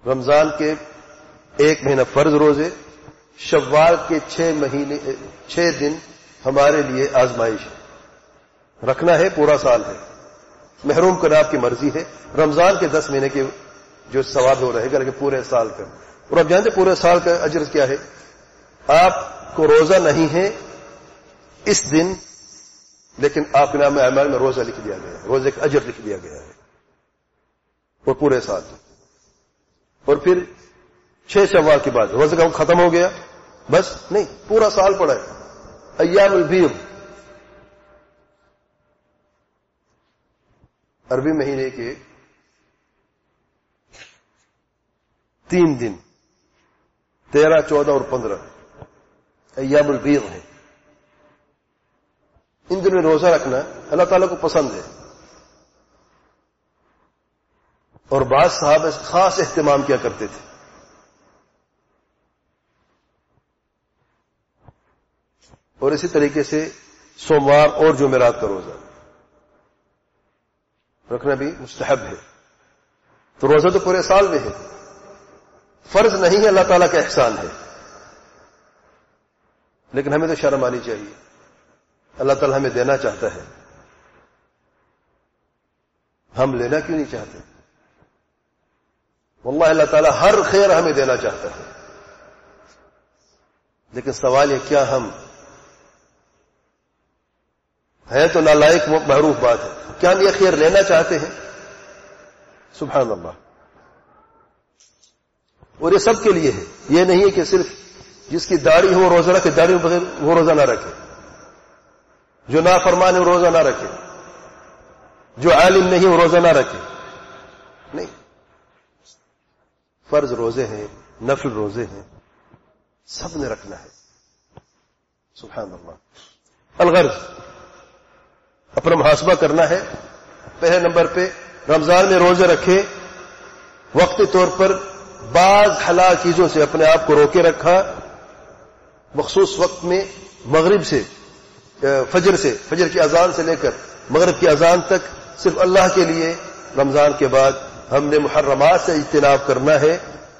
رمضان کے 1 مہینہ فرض روزے، شوال کے 6 دن ہمارے لیے آزمائش ہے، رکھنا ہے، پورا سال ہے، محروم کرنا آپ کی مرضی ہے۔ رمضان کے 10 مہینے کے جو ثواب ہو رہے گا، لیکن پورے سال کا، اور آپ جانتے پورے سال کا اجر کیا ہے؟ آپ کو روزہ نہیں ہے اس دن، لیکن آپ کے نام اعمال میں روزہ لکھ دیا گیا ہے، روزے کا اجر لکھ دیا گیا ہے، اور پورے سال۔ اور پھر 6 شوال کے بعد روزے کا ختم ہو گیا، بس نہیں، پورا سال پڑا ہے۔ ایام البیض، عربی مہینے کے 3 دن 13، 14 اور 15 ایام البیض ہیں۔ ان دنوں میں روزہ رکھنا اللہ تعالیٰ کو پسند ہے، اور بعض صحابہ خاص اہتمام کیا کرتے تھے۔ اور اسی طریقے سے سوموار اور جمعرات کا روزہ رکھنا بھی مستحب ہے۔ تو روزہ تو پورے سال میں ہے، فرض نہیں ہے، اللہ تعالیٰ کا احسان ہے، لیکن ہمیں تو شرم آنی چاہیے، اللہ تعالیٰ ہمیں دینا چاہتا ہے، ہم لینا کیوں نہیں چاہتے؟ واللہ اللہ تعالیٰ ہر خیر ہمیں دینا چاہتا ہے، لیکن سوال یہ کیا ہم ہے تو نالائق معروف بات ہے، کیا ہم یہ خیر لینا چاہتے ہیں؟ سبحان اللہ۔ اور یہ سب کے لیے ہے، یہ نہیں ہے کہ صرف جس کی داڑھی ہو روزہ رکھے، داڑھی بغیر وہ روزہ نہ رکھے، جو نافرمان ہے وہ روزہ نہ رکھے، جو عالم نہیں وہ روزہ نہ رکھے، نہیں، فرض روزے ہیں، نفل روزے ہیں، سب نے رکھنا ہے۔ سبحان اللہ۔ الغرض، اپنا محاسبہ کرنا ہے۔ پہلے نمبر پہ رمضان میں روزے رکھے، وقتی طور پر بعض حلال چیزوں سے اپنے آپ کو روکے رکھا، مخصوص وقت میں مغرب سے فجر کی اذان سے لے کر مغرب کی اذان تک صرف اللہ کے لیے۔ رمضان کے بعد ہم نے محرمات سے اجتناب کرنا ہے،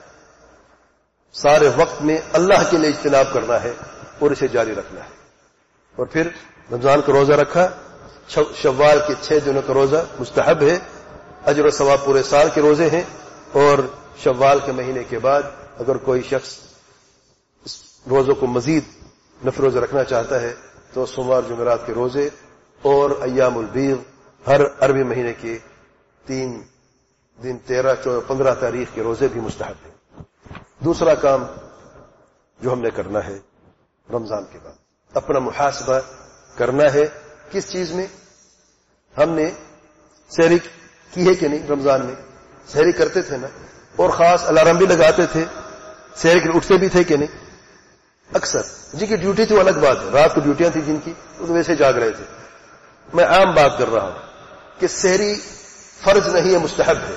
سارے وقت میں اللہ کے لیے اجتناب کرنا ہے اور اسے جاری رکھنا ہے۔ اور پھر رمضان کا روزہ رکھا، شوال کے 6 دنوں کا روزہ مستحب ہے، اجر و ثواب پورے سال کے روزے ہیں۔ اور شوال کے مہینے کے بعد اگر کوئی شخص اس روزوں کو مزید نفل روزہ رکھنا چاہتا ہے تو سوموار جمعرات کے روزے اور ایام البیض ہر عربی مہینے کے 3 دن 13، 14، 15 تاریخ کے روزے بھی مستحب ہیں۔ دوسرا کام جو ہم نے کرنا ہے رمضان کے بعد، اپنا محاسبہ کرنا ہے۔ کس چیز میں؟ ہم نے سحری کی ہے کہ نہیں؟ رمضان میں سحری کرتے تھے نا، اور خاص الارم بھی لگاتے تھے، سحری کے لیے اٹھتے بھی تھے کہ نہیں؟ اکثر جن کی ڈیوٹی تھی وہ الگ بات ہے، رات کو ڈیوٹیاں تھیں جن کی، وہ تو ویسے جاگ رہے تھے۔ میں عام بات کر رہا ہوں کہ سحری فرض نہیں ہے، مستحب ہے۔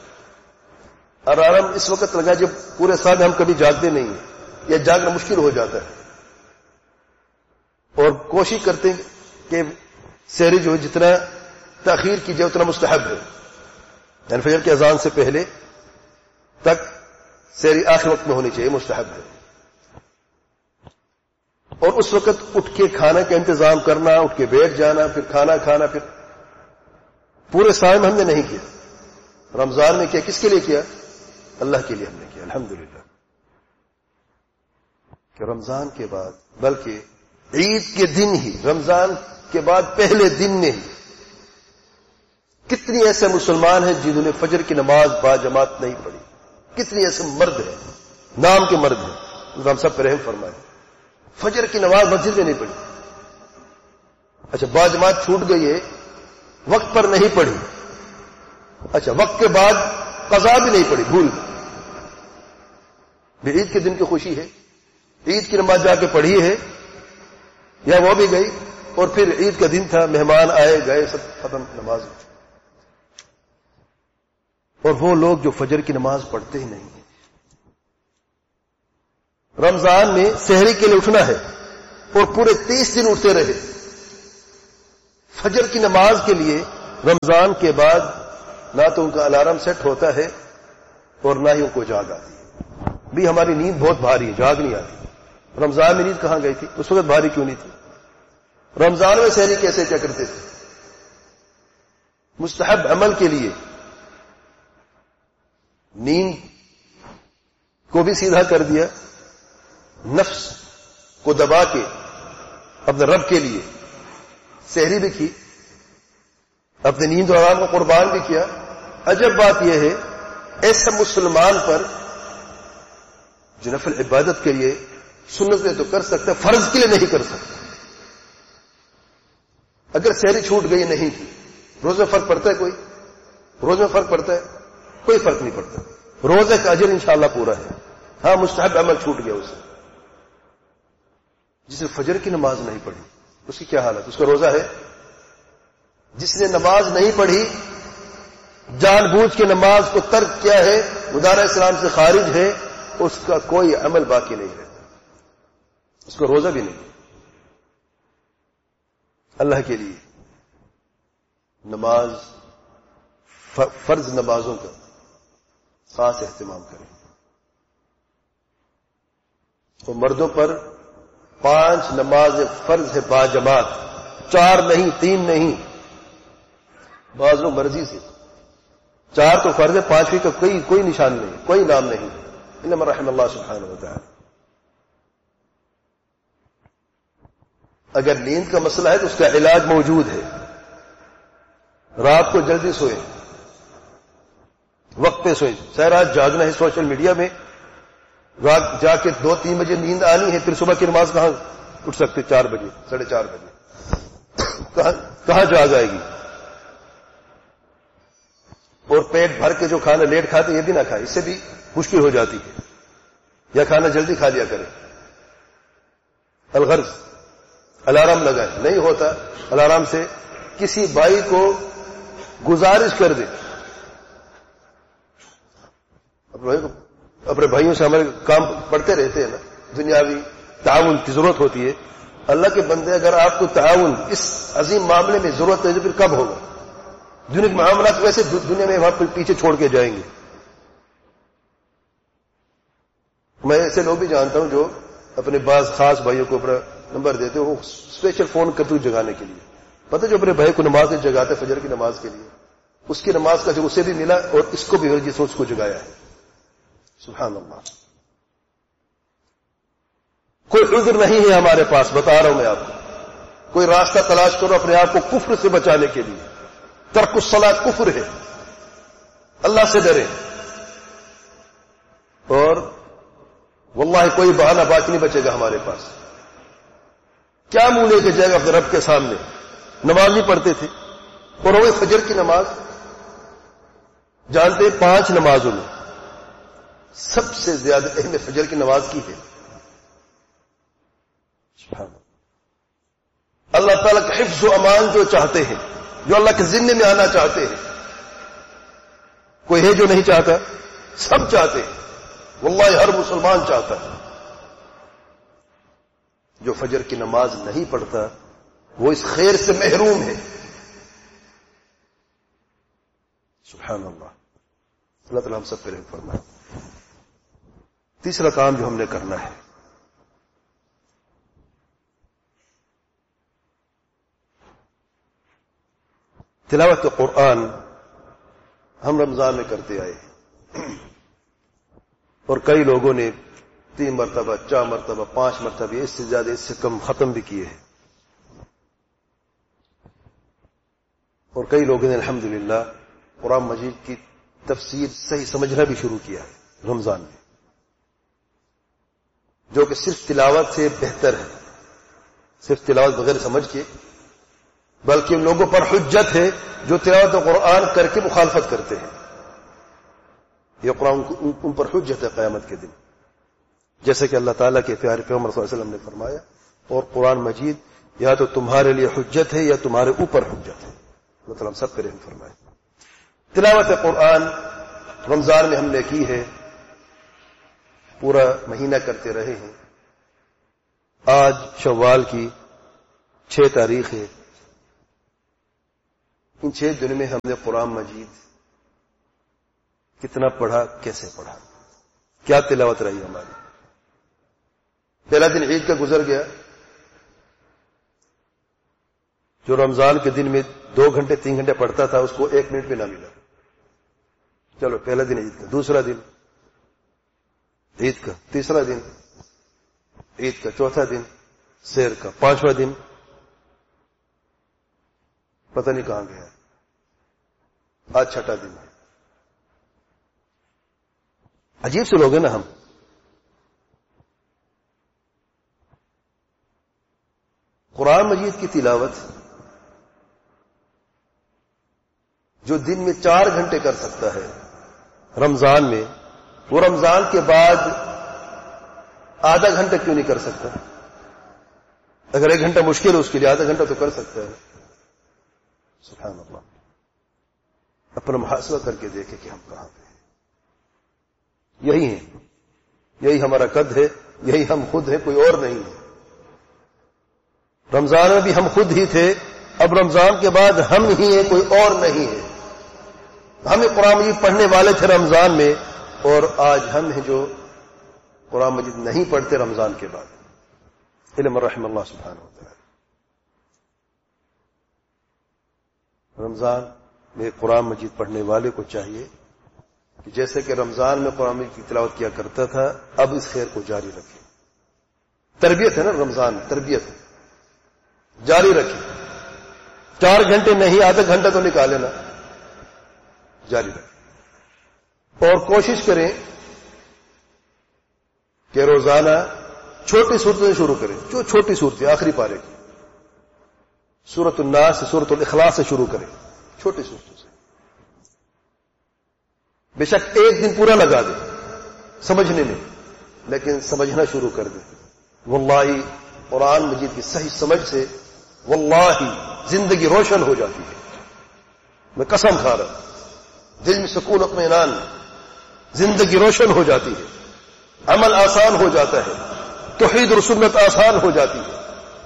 الارم اس وقت لگا جب پورے سال ہم کبھی جاگتے نہیں ہیں یا جاگنا مشکل ہو جاتا ہے، اور کوشش کرتے ہیں کہ سحری جو جتنا تاخیر کی جائے اتنا مستحب ہے، یعنی فجر کی اذان سے پہلے تک سحری آخر وقت میں ہونی چاہیے، مستحب ہے۔ اور اس وقت اٹھ کے کھانا کا انتظام کرنا، اٹھ کے بیٹھ جانا، پھر کھانا کھانا، پھر پورے سال میں ہم نے نہیں کیا، رمضان میں کیا، کس کے لیے کیا؟ اللہ کے لیے ہم نے کیا، الحمدللہ۔ کہ رمضان کے بعد، بلکہ عید کے دن ہی، رمضان کے بعد پہلے دن میں ہی کتنی ایسے مسلمان ہیں جنہوں نے فجر کی نماز با جماعت نہیں پڑھی، کتنی ایسے مرد ہیں، نام کے مرد ہیں، ہم سب پر رحم فرمائے، فجر کی نماز مسجد میں نہیں پڑھی۔ اچھا، با جماعت چھوٹ گئی ہے، وقت پر نہیں پڑھی، اچھا وقت کے بعد قضا بھی نہیں پڑھی، بھول بھی عید کے دن کی خوشی ہے، عید کی نماز جا کے پڑھی ہے، یا وہ بھی گئی، اور پھر عید کا دن تھا، مہمان آئے گئے، سب ختم نماز۔ اور وہ لوگ جو فجر کی نماز پڑھتے ہی نہیں ہیں، رمضان میں سحری کے لیے اٹھنا ہے اور پورے 30 دن اٹھتے رہے، فجر کی نماز کے لیے رمضان کے بعد نہ تو ان کا الارم سیٹ ہوتا ہے، اور نہ ہی ان کو جاگ آتی ہے. بھی ہماری نیند بہت بھاری ہے، جاگ نہیں آتی. رمضان میں نیند کہاں گئی تھی؟ اس وقت بھاری کیوں نہیں تھی؟ رمضان میں سحری کیسے کیا کرتے تھے؟ مستحب عمل کے لیے نیند کو بھی سیدھا کر دیا، نفس کو دبا کے اپنے رب کے لیے سحری بھی کی، اپنے نیند و آرام کو قربان بھی کیا. عجب بات یہ ہے، ایسے مسلمان پر جو نفل عبادت کے لیے سنت تو کر سکتا ہے، فرض کے لیے نہیں کر سکتا. اگر سحری چھوٹ گئی نہیں کی، روز میں فرق پڑتا ہے؟ کوئی روز میں فرق پڑتا ہے؟ کوئی فرق نہیں پڑتا. روزے کا اجر انشاءاللہ پورا ہے. ہاں مستحب عمل چھوٹ گیا اسے. جس نے فجر کی نماز نہیں پڑھی اس کی کیا حالت؟ اس کا روزہ ہے؟ جس نے نماز نہیں پڑھی، جان بوجھ کے نماز کو ترک کیا ہے، مدار اسلام سے خارج ہے، اس کا کوئی عمل باقی نہیں رہتا، اس کا روزہ بھی نہیں. اللہ کے لیے نماز، فرض نمازوں کا خاص اہتمام کریں. تو مردوں پر 5 نماز فرض ہے باجماعت، 4 نہیں، 3 نہیں، بعض لوگ مرضی سے 4 تو فرض ہے، 5ویں کا کوئی نشان نہیں، کوئی نام نہیں. انما رحم اللہ سبحانہ وتعالی. اگر نیند کا مسئلہ ہے تو اس کا علاج موجود ہے. رات کو جلدی سوئے، وقت پہ سوئے. سہ رات جاگنا ہے سوشل میڈیا میں، رات جا کے 2-3 بجے نیند آنی ہے، پھر صبح کی نماز کہاں اٹھ سکتے؟ 4 بجے 4:30 بجے کہاں جاگ آئے گی؟ اور پیٹ بھر کے جو کھانا لیٹ کھاتے یہ بھی نہ کھائے، اس سے بھی مشکل ہو جاتی ہے. یا کھانا جلدی کھا لیا کرے. الغرض الارم لگائے، نہیں ہوتا الارم سے کسی بھائی کو گزارش کر دے. اپنے بھائیوں سے ہمارے کام پڑتے رہتے ہیں نا، دنیاوی تعاون کی ضرورت ہوتی ہے. اللہ کے بندے، اگر آپ کو تعاون اس عظیم معاملے میں ضرورت ہے تو پھر کب ہوگا؟ دنیا کے معاملات ویسے دنیا میں وہاں پیچھے چھوڑ کے جائیں گے. میں ایسے لوگ بھی جانتا ہوں جو اپنے بعض خاص بھائیوں کو اپنا نمبر دیتے وہ اسپیشل فون کرتے جگانے کے لیے. پتہ جو اپنے بھائی کو نماز سے جگاتے فجر کی نماز کے لیے، اس کی نماز کا جو اسے بھی ملا اور اس کو بھی جس نے اس کو جگایا ہے. سبحان اللہ. کوئی عذر نہیں ہے ہمارے پاس، بتا رہا ہوں میں آپ کو. کوئی راستہ تلاش کرو اپنے آپ کو کفر سے بچانے کے لیے. ترک الصلاۃ کفر ہے. اللہ سے ڈرے. اور واللہ کوئی بہانہ باقی نہیں بچے گا ہمارے پاس. کیا منہ لے کے جائے گا اپنے رب کے سامنے؟ نماز نہیں پڑھتے تھے، اور وہ فجر کی نماز جانتے 5 نمازوں میں سب سے زیادہ اہم فجر کی نماز کی ہے. اللہ تعالیٰ کا حفظ و امان جو چاہتے ہیں، جو اللہ کے ذمے میں آنا چاہتے ہیں، کوئی ہے جو نہیں چاہتا؟ سب چاہتے ہیں. واللہ ہر مسلمان چاہتا ہے. جو فجر کی نماز نہیں پڑھتا وہ اس خیر سے محروم ہے. سبحان اللہ. اللہ تعالیٰ ہم سب پہ رحم فرمائے. تیسرا کام جو ہم نے کرنا ہے، تلاوت قرآن ہم رمضان میں کرتے آئے اور کئی لوگوں نے 3 مرتبہ 4 مرتبہ 5 مرتبہ اس سے زیادہ اس سے کم ختم بھی کیے ہیں. اور کئی لوگوں نے الحمدللہ قرآن مجید کی تفسیر صحیح سمجھنا بھی شروع کیا ہے رمضان میں، جو کہ صرف تلاوت سے بہتر ہے. صرف تلاوت بغیر سمجھ کے، بلکہ ان لوگوں پر حجت ہے جو تلاوت قرآن کر کے مخالفت کرتے ہیں. یہ قرآن ان پر حجت ہے قیامت کے دن. جیسے کہ اللہ تعالیٰ کے پیارے پیغمبر صلی اللہ علیہ وسلم نے فرمایا، اور قرآن مجید یا تو تمہارے لیے حجت ہے یا تمہارے اوپر حجت ہے. اللہ تعالیٰ ہم سب پہ رحم فرمائے. تلاوت قرآن رمضان میں ہم نے کی ہے، پورا مہینہ کرتے رہے ہیں. آج شوال کی 6 تاریخ ہے. ان 6 دنوں میں ہم نے قرآن مجید کتنا پڑھا، کیسے پڑھا، کیا تلاوت رہی ہماری. پہلا دن عید کا گزر گیا، جو رمضان کے دن میں 2 گھنٹے 3 گھنٹے پڑھتا تھا اس کو 1 منٹ بھی نہ ملا. چلو پہلا دن عید کا، دوسرا دن عید کا، تیسرا دن عید کا، چوتھا دن سیر کا، 5واں دن پتہ نہیں کہاں گیا، آج 6واں دن ہے. عجیب سے لوگ ہیں نا ہم. قرآن مجید کی تلاوت جو دن میں 4 گھنٹے کر سکتا ہے رمضان میں، وہ رمضان کے بعد آدھا گھنٹہ کیوں نہیں کر سکتا؟ اگر 1 گھنٹہ مشکل ہے اس کے لیے آدھا گھنٹہ تو کر سکتا ہے. سبحان اللہ. اپنا محاسبہ کر کے دیکھیں کہ ہم کہاں پہ ہیں. یہی ہیں، یہی ہمارا قد ہے، یہی ہم خود ہیں، کوئی اور نہیں ہے. رمضان میں بھی ہم خود ہی تھے، اب رمضان کے بعد ہم ہی ہیں، کوئی اور نہیں ہے. ہمیں قرآن مجید پڑھنے والے تھے رمضان میں، اور آج ہم ہیں جو قرآن مجید نہیں پڑھتے رمضان کے بعد. علم رحم اللہ سبحانہ و تعالی. رمضان میں قرآن مجید پڑھنے والے کو چاہیے کہ جیسے کہ رمضان میں قرآن مجید کی تلاوت کیا کرتا تھا، اب اس خیر کو جاری رکھے. تربیت ہے نا رمضان میں، تربیت ہے، جاری رکھے. 4 گھنٹے نہیں، آدھا گھنٹہ تو نکالے نا، جاری رکھے. اور کوشش کریں کہ روزانہ چھوٹی صورتوں سے شروع کریں. جو چھوٹی صورتیں آخری پارے کی، سورۃ الناس سے، سورۃ الاخلاص سے شروع کریں، چھوٹی صورتوں سے. بے شک 1 دن پورا لگا دیں سمجھنے میں، لیکن سمجھنا شروع کر دیں. واللہ قرآن مجید کی صحیح سمجھ سے واللہ زندگی روشن ہو جاتی ہے. میں قسم کھا رہا ہوں، دل میں سکون اطمینان، زندگی روشن ہو جاتی ہے، عمل آسان ہو جاتا ہے، توحید اور سنت آسان ہو جاتی ہے.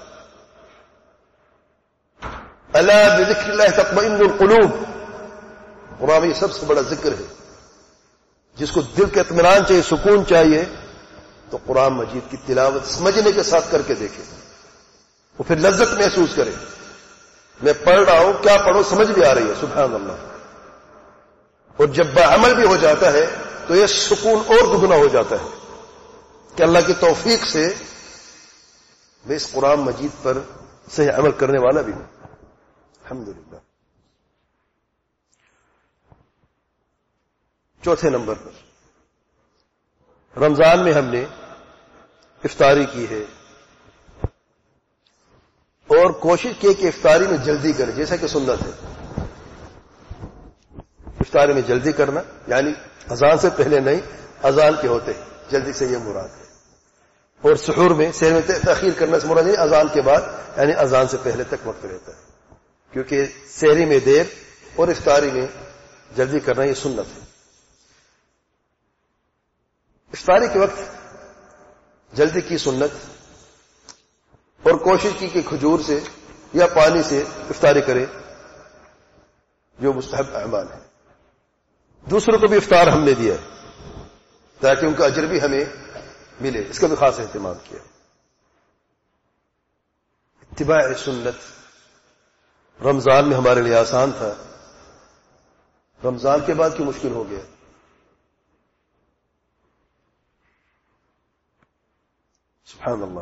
الا بذکر اللہ تطمئن القلوب. قرآن میں سب سے بڑا ذکر ہے. جس کو دل کے اطمینان چاہیے، سکون چاہیے، تو قرآن مجید کی تلاوت سمجھنے کے ساتھ کر کے دیکھے، وہ پھر لذت محسوس کرے. میں پڑھ رہا ہوں، کیا پڑھوں سمجھ بھی آ رہی ہے. سبحان اللہ. اور جب بعمل بھی ہو جاتا ہے تو یہ سکون اور دگنا ہو جاتا ہے کہ اللہ کی توفیق سے میں اس قرآن مجید پر صحیح عمل کرنے والا بھی ہوں. الحمدللہ. چوتھے نمبر پر رمضان میں ہم نے افطاری کی ہے، اور کوشش کی کہ افطاری میں جلدی کرے، جیسا کہ سنت ہے. افطاری میں جلدی کرنا یعنی اذان سے پہلے نہیں، اذان کے ہوتے جلدی سے، یہ مراد ہے. اور سحور میں، سحر میں تاخیر کرنے سے مراد نہیں، اذان کے بعد یعنی اذان سے پہلے تک وقت رہتا ہے. کیونکہ سحری میں دیر اور افطاری میں جلدی کرنا یہ سنت ہے. افطاری کے وقت جلدی کی سنت، اور کوشش کی کہ کھجور سے یا پانی سے افطاری کرے، جو مستحب اعمال ہے. دوسروں کو بھی افطار ہم نے دیا ہے تاکہ ان کا اجر بھی ہمیں ملے، اس کا بھی خاص اہتمام کیا. اتباع سنت رمضان میں ہمارے لیے آسان تھا، رمضان کے بعد کیوں مشکل ہو گیا؟ سبحان اللہ.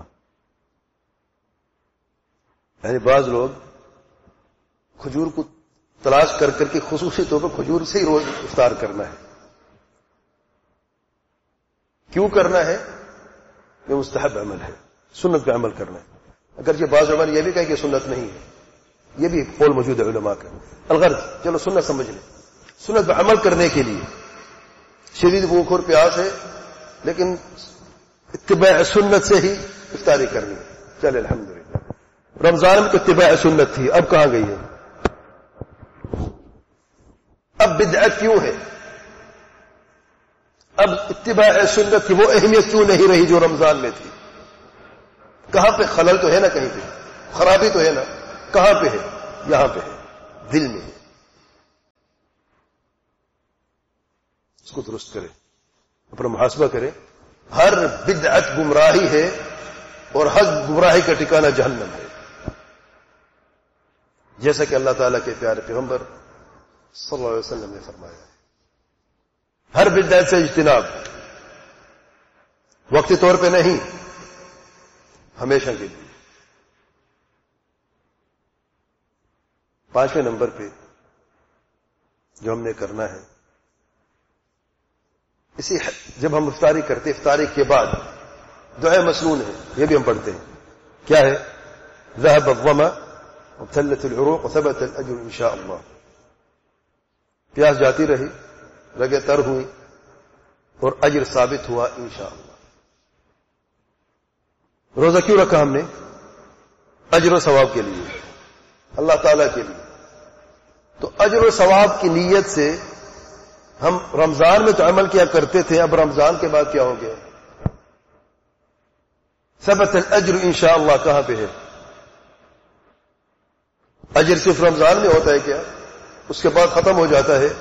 یعنی بعض لوگ کھجور کو تلاش کر کر کے خصوصی طور پر کھجور سے ہی روز افطار کرنا ہے. کیوں کرنا ہے؟ یہ مستحب عمل ہے، سنت پہ عمل کرنا ہے. اگرچہ بعض علماء نے یہ بھی کہا کہ سنت نہیں ہے، یہ بھی قول موجود ہے علماء کا. الغرض چلو سنت سمجھ لیں، سنت پہ عمل کرنے کے لیے شدید بھوک اور پیاس ہے، لیکن اتباع سنت سے ہی افطاری کرنی ہے. چلے الحمدللہ. رمضان میں تو اتباع سنت تھی، اب کہاں گئی ہے؟ اب بدعت کیوں ہے؟ اب اتباع سنت کی وہ اہمیت کیوں نہیں رہی جو رمضان میں تھی؟ کہاں پہ خلل تو ہے نا، کہیں پہ خرابی تو ہے نا. کہاں پہ ہے؟ یہاں پہ ہے، دل میں ہے. اس کو درست کریں، اپنا محاسبہ کریں. ہر بدعت گمراہی ہے اور ہر گمراہی کا ٹھکانہ جہنم ہے، جیسا کہ اللہ تعالیٰ کے پیارے پیغمبر صلی اللہ علیہ وسلم نے فرمایا ہے. ہر بدعت سے اجتناب، وقتی طور پہ نہیں، ہمیشہ کے لیے. 5ویں نمبر پہ جو ہم نے کرنا ہے، جب ہم افطاری کرتے، افطاری کے بعد دعائے مسنون ہے، یہ بھی ہم پڑھتے ہیں. کیا ہے؟ ذهب الظمأ وابتلت العروق وثبت الاجر ان شاء اللہ. پیاس جاتی رہی، رگیں تر ہوئی اور اجر ثابت ہوا انشاءاللہ. روزہ کیوں رکھا ہم نے؟ اجر و ثواب کے لیے، اللہ تعالیٰ کے لیے. تو اجر و ثواب کی نیت سے ہم رمضان میں تو عمل کیا کرتے تھے، اب رمضان کے بعد کیا ہو گیا؟ ثبت الاجر انشاءاللہ کہاں پہ ہے؟ اجر صرف رمضان میں ہوتا ہے کیا؟ اس کے بعد ختم ہو جاتا ہے.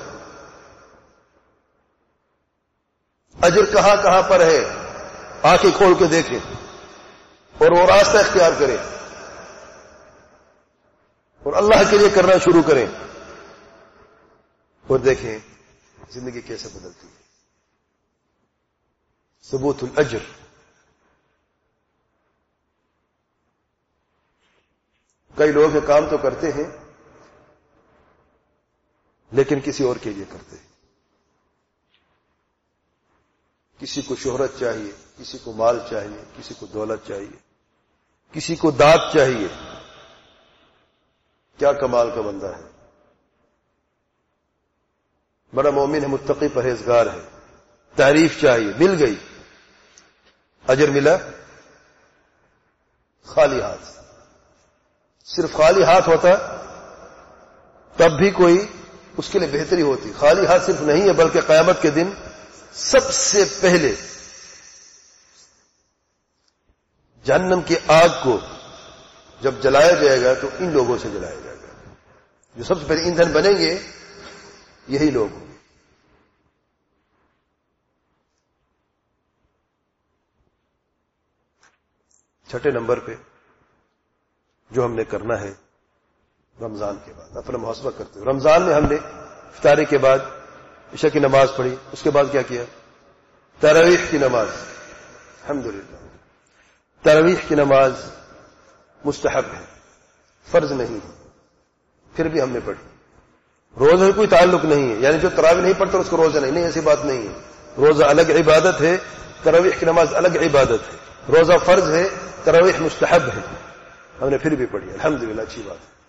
اجر کہاں کہاں پر ہے؟ آنکھیں کھول کے دیکھیں اور وہ راستہ اختیار کریں اور اللہ کے لیے کرنا شروع کریں اور دیکھیں زندگی کیسے بدلتی ہے. ثبوت الاجر. کئی لوگ یہ کام تو کرتے ہیں لیکن کسی اور کے لیے کرتے ہیں. کسی کو شہرت چاہیے، کسی کو مال چاہیے، کسی کو دولت چاہیے، کسی کو داد چاہیے. کیا کمال کا بندہ ہے، بڑا مومن ہے، متقی پرہیزگار ہے، تعریف چاہیے، مل گئی، اجر ملا. خالی ہاتھ، صرف خالی ہاتھ ہوتا تب بھی کوئی اس کے لیے بہتری ہوتی. خالی ہاتھ صرف نہیں ہے بلکہ قیامت کے دن سب سے پہلے جہنم کی آگ کو جب جلایا جائے گا تو ان لوگوں سے جلایا جائے گا. جو سب سے پہلے ایندھن بنیں گے یہی لوگ ہوں گے. چھٹے نمبر پہ جو ہم نے کرنا ہے رمضان کے بعد اپنا محاسبہ کرتے ہوئے. رمضان میں ہم نے افطاری کے بعد عشاء کی نماز پڑھی، اس کے بعد کیا کیا؟ تراویح کی نماز. الحمدللہ تراویح کی نماز مستحب ہے، فرض نہیں ہے، پھر بھی ہم نے پڑھی. روزہ سے کوئی تعلق نہیں ہے، یعنی جو تراویح نہیں پڑھتا اس کو روزہ نہیں، ایسی بات نہیں ہے. روزہ الگ عبادت ہے، تراویح کی نماز الگ عبادت ہے. روزہ فرض ہے، تراویح مستحب ہے، ہم نے پھر بھی پڑھی. الحمدللہ اچھی بات ہے.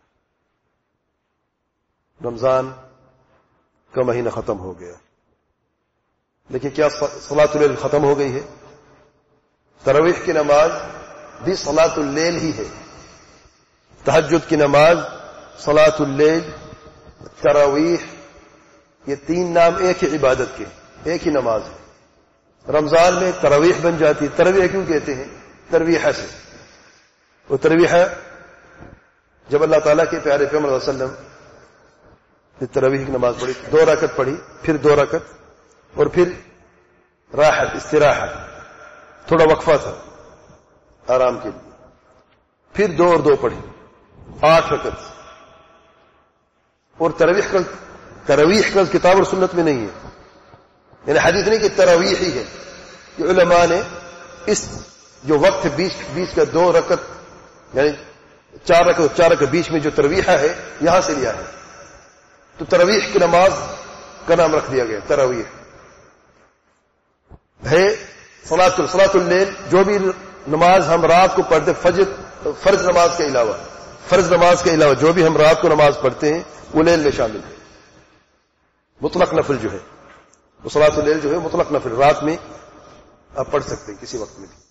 رمضان کا مہینہ ختم ہو گیا، لیکن کیا صلاۃ اللیل ختم ہو گئی ہے؟ تراویح کی نماز بھی صلاۃ اللیل ہی ہے. تہجد کی نماز، صلاۃ اللیل، تراویح، یہ تین نام ایک ہی عبادت کے، ایک ہی نماز ہے. رمضان میں تراویح بن جاتی ہے. تراویح کیوں کہتے ہیں؟ ترویحہ سے. وہ ترویحہ جب اللہ تعالیٰ کے پیارے پیغمبر صلی اللہ علیہ وسلم نے تراویح کی نماز پڑھی، 2 رکعت پڑھی، پھر 2 رکعت اور پھر راحت، استراحت، تھوڑا وقفہ تھا آرام کے لیے، پھر 2 اور 2 پڑھی، 8 رکعت. اور تراویح کا کتاب اور سنت میں نہیں ہے، یعنی حدیث نہیں کہ تراویح ہی ہے. کہ علماء نے اس جو وقت 20 کا 2 رکعت یعنی 4 رکعت بیچ میں جو تراویح ہے یہاں سے لیا ہے. تو تراویح کی نماز کا نام رکھ دیا گیا. تراویح ہے صلاۃ اللیل، جو بھی نماز ہم رات کو پڑھتے فرض نماز کے علاوہ جو بھی ہم رات کو نماز پڑھتے ہیں وہ لیل میں شامل ہے. مطلق نفل جو ہے وہ صلاۃ اللیل جو ہے مطلق نفل، رات میں آپ پڑھ سکتے ہیں کسی وقت میں بھی.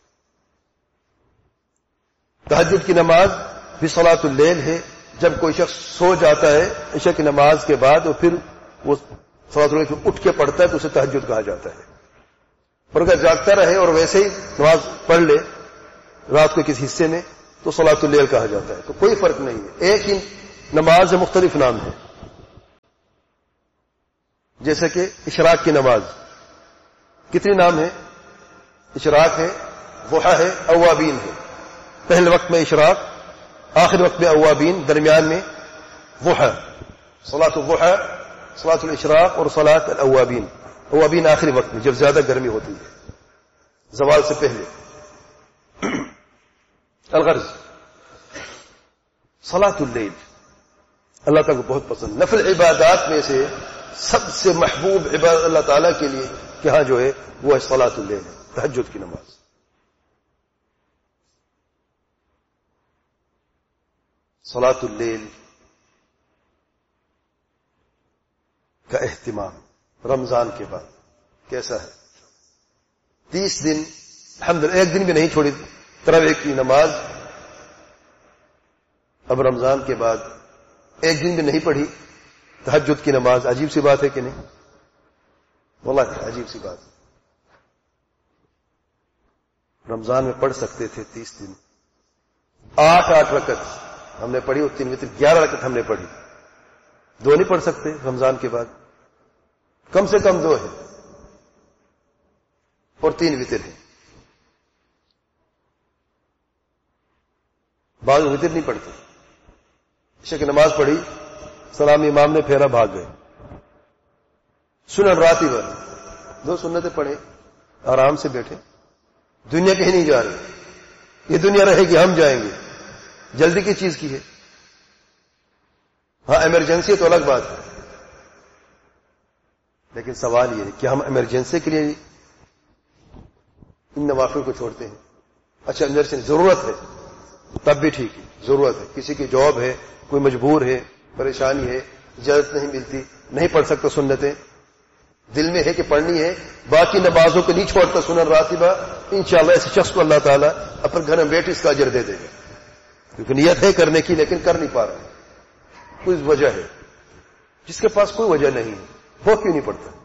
تہجد کی نماز بھی صلاۃ اللیل ہے. جب کوئی شخص سو جاتا ہے عشاء کی نماز کے بعد اور پھر وہ صلاۃ اللیل اٹھ کے پڑھتا ہے تو اسے تہجد کہا جاتا ہے. اور اگر جاگتا رہے اور ویسے ہی نماز پڑھ لے رات کے کسی حصے میں تو صلاۃ اللیل کہا جاتا ہے. تو کوئی فرق نہیں ہے، ایک ہی نماز ہے، مختلف نام ہے. جیسے کہ اشراق کی نماز، کتنے نام ہیں؟ اشراق ہے، ضحیٰ ہے، اوابین ہے. پہلے وقت میں اشراق، آخر وقت میں اوابین، درمیان میں ضحیٰ. صلاۃ الضحیٰ، صلاۃ الاشراق اور صلاۃ الاوابین. اوابین آخری وقت میں جب زیادہ گرمی ہوتی ہے، زوال سے پہلے. الغرض صلاۃ اللیل اللہ تعالیٰ کو بہت پسند. نفل عبادات میں سے سب سے محبوب عبادت اللہ تعالیٰ کے لیے کہاں جو ہے وہ ہے صلاۃ اللیل، تہجد کی نماز. صلاۃ اللیل کا اہتمام رمضان کے بعد کیسا ہے؟ 30 دن الحمدللہ ایک دن بھی نہیں چھوڑی تراویح کی نماز. اب رمضان کے بعد ایک دن بھی نہیں پڑھی تہجد کی نماز. عجیب سی بات ہے کہ نہیں؟ واللہ عجیب سی بات. رمضان میں پڑھ سکتے تھے 30 دن 8 رکعت ہم نے پڑھی اور 3 وتر 11 رکعت ہم نے پڑھی. 2 نہیں پڑھ سکتے رمضان کے بعد؟ کم سے کم 2 ہے اور 3 وتر ہے. بعض وتر نہیں پڑھتے. عشاء کی نماز پڑھی، سلام امام نے پھیرا، بھاگ گئے. سنن راتبہ 2 سنتیں پڑھیں، آرام سے بیٹھے. دنیا کہیں نہیں جا رہی، یہ دنیا رہے گی، ہم جائیں گے. جلدی کی چیز کی ہے؟ ہاں ایمرجنسی ہے تو الگ بات ہے، لیکن سوال یہ ہے کہ ہم ایمرجنسی کے لیے ان نوافل کو چھوڑتے ہیں. اچھا ایمرجنسی ضرورت ہے تب بھی ٹھیک ہے، ضرورت ہے، کسی کی جاب ہے، کوئی مجبور ہے، پریشانی ہے، اجازت نہیں ملتی، نہیں پڑھ سکتا سنتیں، دل میں ہے کہ پڑھنی ہے، باقی نمازوں کو نہیں چھوڑتا سنن راتبہ. انشاءاللہ ایسے شخص کو اللہ تعالیٰ اپنے گھر میں بیٹھ اس کا اجر دے دے گا، کیونکہ نیت ہے کرنے کی لیکن کر نہیں پا رہا. کوئی وجہ ہے. جس کے پاس کوئی وجہ نہیں ہے وہ کیوں نہیں پڑھتا؟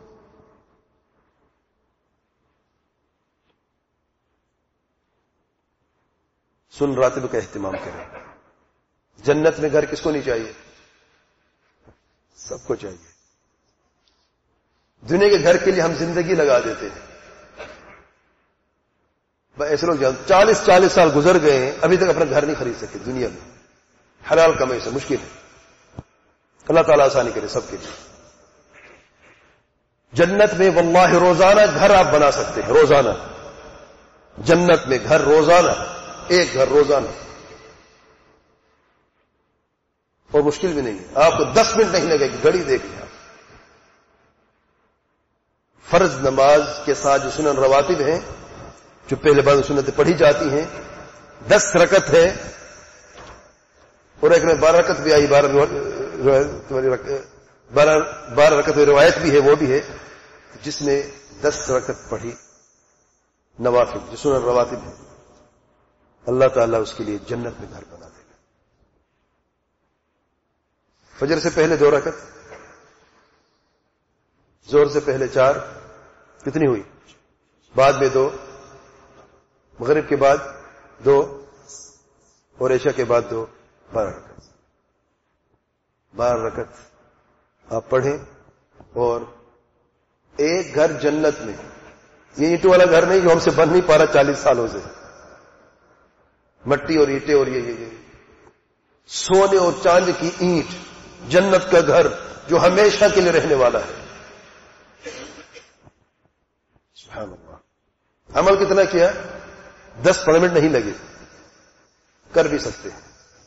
سن راتب کا اہتمام کریں. جنت میں گھر کس کو نہیں چاہیے؟ سب کو چاہیے. دنیا کے گھر کے لیے ہم زندگی لگا دیتے ہیں. ایسے لوگ 40 سال گزر گئے ہیں، ابھی تک اپنا گھر نہیں خرید سکے. دنیا میں حلال کمائی سے مشکل ہے. اللہ تعالیٰ آسانی کرے سب کے لیے. جنت میں واللہ روزانہ گھر آپ بنا سکتے ہیں، روزانہ جنت میں گھر، روزانہ ایک گھر روزانہ، اور مشکل بھی نہیں ہے. آپ کو 10 منٹ نہیں لگے گی، گھڑی دیکھ لیں. فرض نماز کے ساتھ جو سنن رواتب ہیں، جو پہلے بعد سنتیں پڑھی جاتی ہیں، 10 رکعت ہے، اور ایک میں 12 رکعت بھی آئی، 12 رکعت روایت بھی ہے، وہ بھی ہے جس میں 10 رکعت پڑھی نوافل جو سنن رواتب ہے. اللہ تعالیٰ اس کے لیے جنت میں گھر بنا دے گا. فجر سے پہلے 2 رکعت، زور سے پہلے 4، کتنی ہوئی؟ بعد میں 2، مغرب کے بعد 2، اور عشاء کے بعد 2، 12 رکعت. 12 رکعت آپ پڑھیں. اور ایک گھر جنت میں، یہ اینٹوں والا گھر نہیں جو ہم سے بن نہیں پا رہا 40 سالوں سے، مٹی اور اینٹیں اور یہ سونے اور چاندی کی اینٹ، جنت کا گھر جو ہمیشہ کے لیے رہنے والا ہے. سبحان اللہ. عمل کتنا کیا؟ 10-15 منٹ نہیں لگے، کر بھی سکتے ہیں.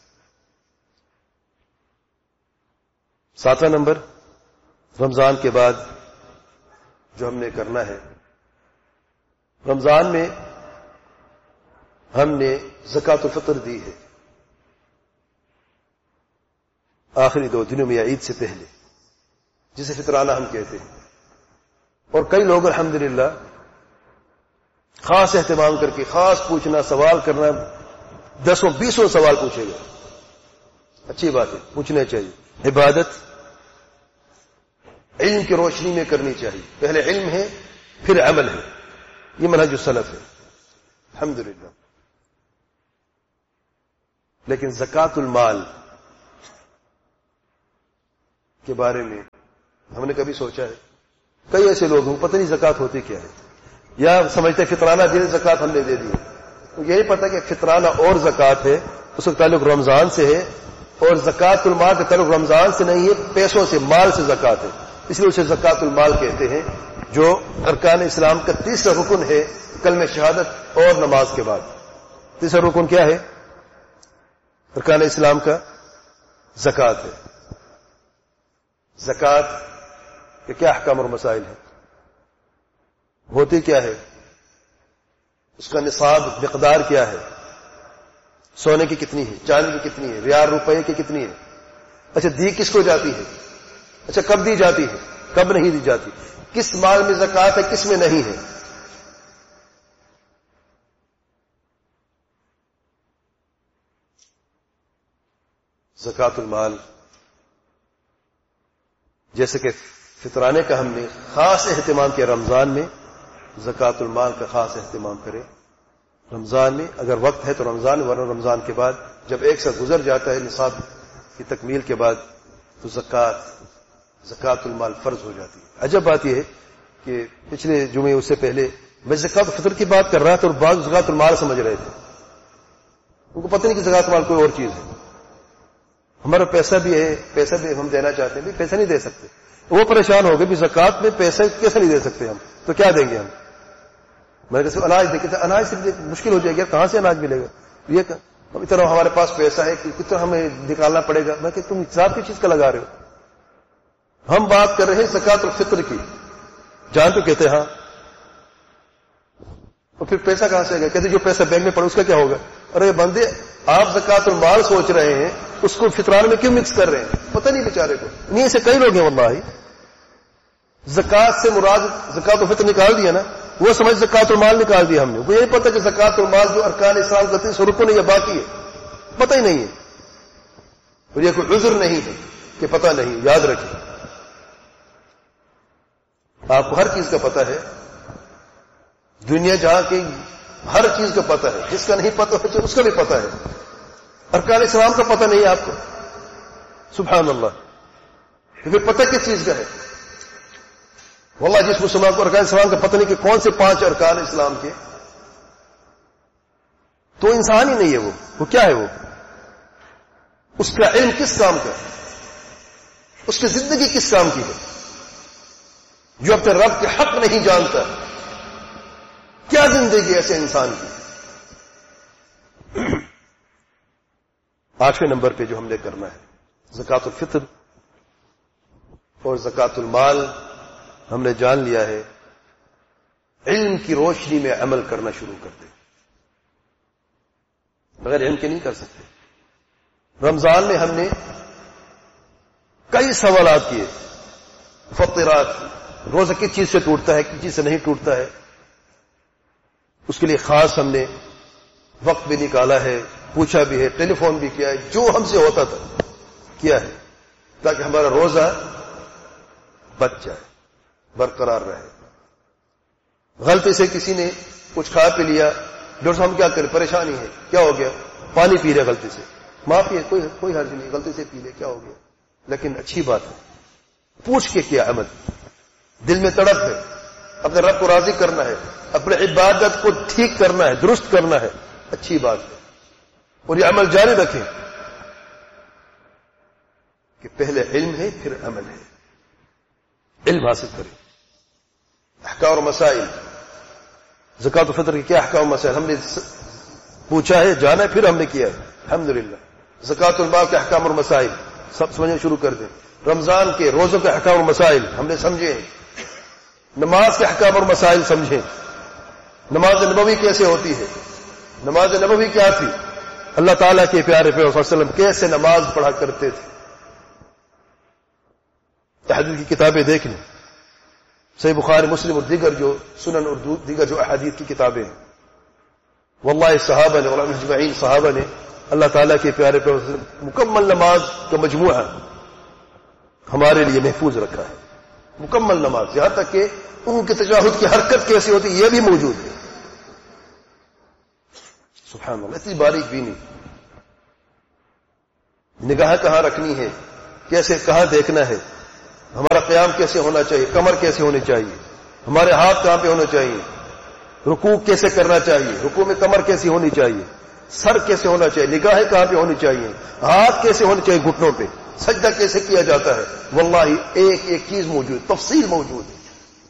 7واں نمبر رمضان کے بعد جو ہم نے کرنا ہے، رمضان میں ہم نے زکوٰۃ الفطر دی ہے آخری 2 دنوں میں یا عید سے پہلے، جسے فطرانہ ہم کہتے ہیں. اور کئی لوگ الحمدللہ خاص اہتمام کر کے خاص پوچھنا، سوال کرنا، 10-20 سوال پوچھے گا. اچھی بات ہے، پوچھنے چاہیے. عبادت علم کی روشنی میں کرنی چاہیے. پہلے علم ہے پھر عمل ہے، یہ منہج السلف ہے الحمدللہ. لیکن زکوٰۃ المال کے بارے میں ہم نے کبھی سوچا ہے؟ کئی ایسے لوگ ہیں پتہ نہیں زکات ہوتی کیا ہے، یا سمجھتے فطرانہ دین زکات ہم نے دے دی، یہی پتہ کہ فطرانہ اور زکات ہے، اس کا تعلق رمضان سے ہے، اور زکات المال کا تعلق رمضان سے نہیں ہے، پیسوں سے، مال سے زکات ہے، اس لیے اسے زکات المال کہتے ہیں، جو ارکان اسلام کا تیسرا رکن ہے کلمہ شہادت اور نماز کے بعد۔ تیسرا رکن کیا ہے ارکان اسلام کا؟ زکات ہے۔ زکات کے کیا احکام اور مسائل ہیں؟ ہوتی کیا ہے؟ اس کا نصاب مقدار کیا ہے؟ سونے کی کتنی ہے، چاندی کی کتنی ہے، ریال روپے کی کتنی ہے؟ اچھا دی کس کو جاتی ہے؟ اچھا کب دی جاتی ہے، کب نہیں دی جاتی؟ کس مال میں زکات ہے، کس میں نہیں ہے؟ زکات المال جیسے کہ فطرانے کا ہم نے خاص اہتمام کیا رمضان میں، زکات المال کا خاص اہتمام کرے رمضان میں، اگر وقت ہے تو رمضان، ورنہ رمضان کے بعد جب ایک سال گزر جاتا ہے نصاب کی تکمیل کے بعد تو زکات المال فرض ہو جاتی ہے۔ عجب بات یہ ہے کہ پچھلے جمعے اس سے پہلے میں زکات فطر کی بات کر رہا تھا اور بعض زکات المال سمجھ رہے تھے، ان کو پتہ نہیں کہ زکات المال کوئی اور چیز ہے۔ ہمارا پیسہ بھی ہے، پیسہ بھی ہم دینا چاہتے ہیں، بھی پیسہ نہیں دے سکتے، وہ پریشان ہو گئے بھی زکات میں پیسہ کیسے نہیں دے سکتے ہم، تو کیا دیں گے ہم؟ میں نے کہا اناج دیکھے تھے، اناج سے مشکل ہو جائے گا، کہاں سے اناج ملے گا؟ یہ اتنا ہمارے پاس پیسہ ہے کہ کتنا ہمیں نکالنا پڑے گا؟ میں کہ تم حساب کی چیز کا لگا رہے ہو، ہم بات کر رہے ہیں زکات الفطر کی، جان تو کہتے ہاں، اور پھر پیسہ کہاں سے آئے گا؟ کہتے جو پیسہ بینک میں پڑے اس کا کیا ہوگا؟ ارے بندے آپ زکات المال سوچ رہے ہیں، اس کو فطران میں کیوں مکس کر رہے ہیں؟ پتہ نہیں بیچارے کو، نہیں سے کئی لوگ ہیں واللہ، زکات سے مراد زکات الفطر نکال دیا نا، وہ سمجھ زکات المال نکال دیا ہم نے، وہ یہی پتہ کہ زکات المال جو ارکان اسلام کا 300 رکن ہے یا باقی ہے، پتہ ہی نہیں ہے، اور یہ کوئی عذر نہیں ہے کہ پتہ نہیں، یاد رکھیں آپ کو ہر چیز کا پتہ ہے، دنیا جہاں کی ہر چیز کا پتہ ہے، جس کا نہیں پتہ ہے تو اس کا بھی پتہ ہے، ارکان اسلام کا پتہ نہیں ہے آپ کو، سبحان اللہ، پھر پتہ کس چیز کا ہے؟ واللہ جس مسلمان کو ارکان اسلام کا پتہ نہیں کہ کون سے 5 ارکان اسلام کے، تو انسان ہی نہیں ہے، وہ کیا ہے؟ وہ اس کا علم کس کام کا ہے؟ اس کی زندگی کس کام کی ہے؟ جو اپنے رب کے حق نہیں جانتا، کیا زندگی ایسے انسان کی؟ 8ویں نمبر پہ جو ہم نے کرنا ہے زکات الفطر اور زکات المال، ہم نے جان لیا ہے علم کی روشنی میں عمل کرنا شروع کر دیں، بغیر علم کے نہیں کر سکتے۔ رمضان میں ہم نے کئی سوالات کیے، فطرات، روزہ کس چیز سے ٹوٹتا ہے، کس چیز سے نہیں ٹوٹتا ہے، اس کے لیے خاص ہم نے وقت بھی نکالا ہے، پوچھا بھی ہے، ٹیلی فون بھی کیا ہے، جو ہم سے ہوتا تھا کیا ہے، تاکہ ہمارا روزہ بچ جائے، برقرار رہے۔ غلطی سے کسی نے کچھ کھا پی لیا، ڈاکٹر صاحب ہم کیا کریں، پریشانی ہے، کیا ہو گیا؟ پانی پی رہے غلطی سے، معافی ہے، کوئی حرج نہیں، غلطی سے پی لے، کیا ہو گیا؟ لیکن اچھی بات ہے پوچھ کے کیا عمل، دل میں تڑپ ہے، اپنے رب کو راضی کرنا ہے، اپنے عبادت کو ٹھیک کرنا ہے، درست کرنا ہے، اچھی بات ہے، اور یہ عمل جاری رکھیں کہ پہلے علم ہے پھر عمل ہے، علم حاصل کریں۔ احکام اور مسائل، زکات الفطر کے کیا احکام و مسائل ہم نے پوچھا ہے، جانا ہے، پھر ہم نے کیا ہے الحمدللہ۔ زکات المال کے احکام اور مسائل سب سمجھنا شروع کر دیں، رمضان کے روزوں کے احکام اور مسائل ہم نے سمجھے، نماز کے احکام اور مسائل سمجھیں، نماز نبوی کیسے ہوتی ہے، نماز نبوی کیا تھی، اللہ تعالیٰ کے پیارے پیغمبر صلی اللہ علیہ وسلم کیسے نماز پڑھا کرتے تھے، تحدید کی کتابیں دیکھ لیں، صحیح بخاری مسلم اور دیگر جو سنن اور دیگر جو احادیث کی کتابیں ہیں، واللہ صحابہ نے، علماء اجمعین صحابہ نے اللہ تعالیٰ کے پیارے پیغمبر صلی اللہ علیہ وسلم مکمل نماز کا مجموعہ ہمارے لیے محفوظ رکھا ہے، مکمل نماز، یہاں تک کہ ان کی تشہد کی حرکت کیسی ہوتی یہ بھی موجود ہے، سبحان اللہ، اتنی باریک بھی نہیں، نگاہ کہاں رکھنی ہے، کیسے کہاں دیکھنا ہے، ہمارا قیام کیسے ہونا چاہیے، کمر کیسے ہونی چاہیے، ہمارے ہاتھ کہاں پہ ہونے چاہیے، رکوع کیسے کرنا چاہیے، رکوع میں کمر کیسی ہونی چاہیے، سر کیسے ہونا چاہیے، نگاہیں کہاں پہ ہونی چاہیے، ہاتھ کیسے ہونے چاہیے گھٹنوں پہ، سجدہ کیسے کیا جاتا ہے، واللہ ایک ایک چیز موجود، تفصیل موجود ہے.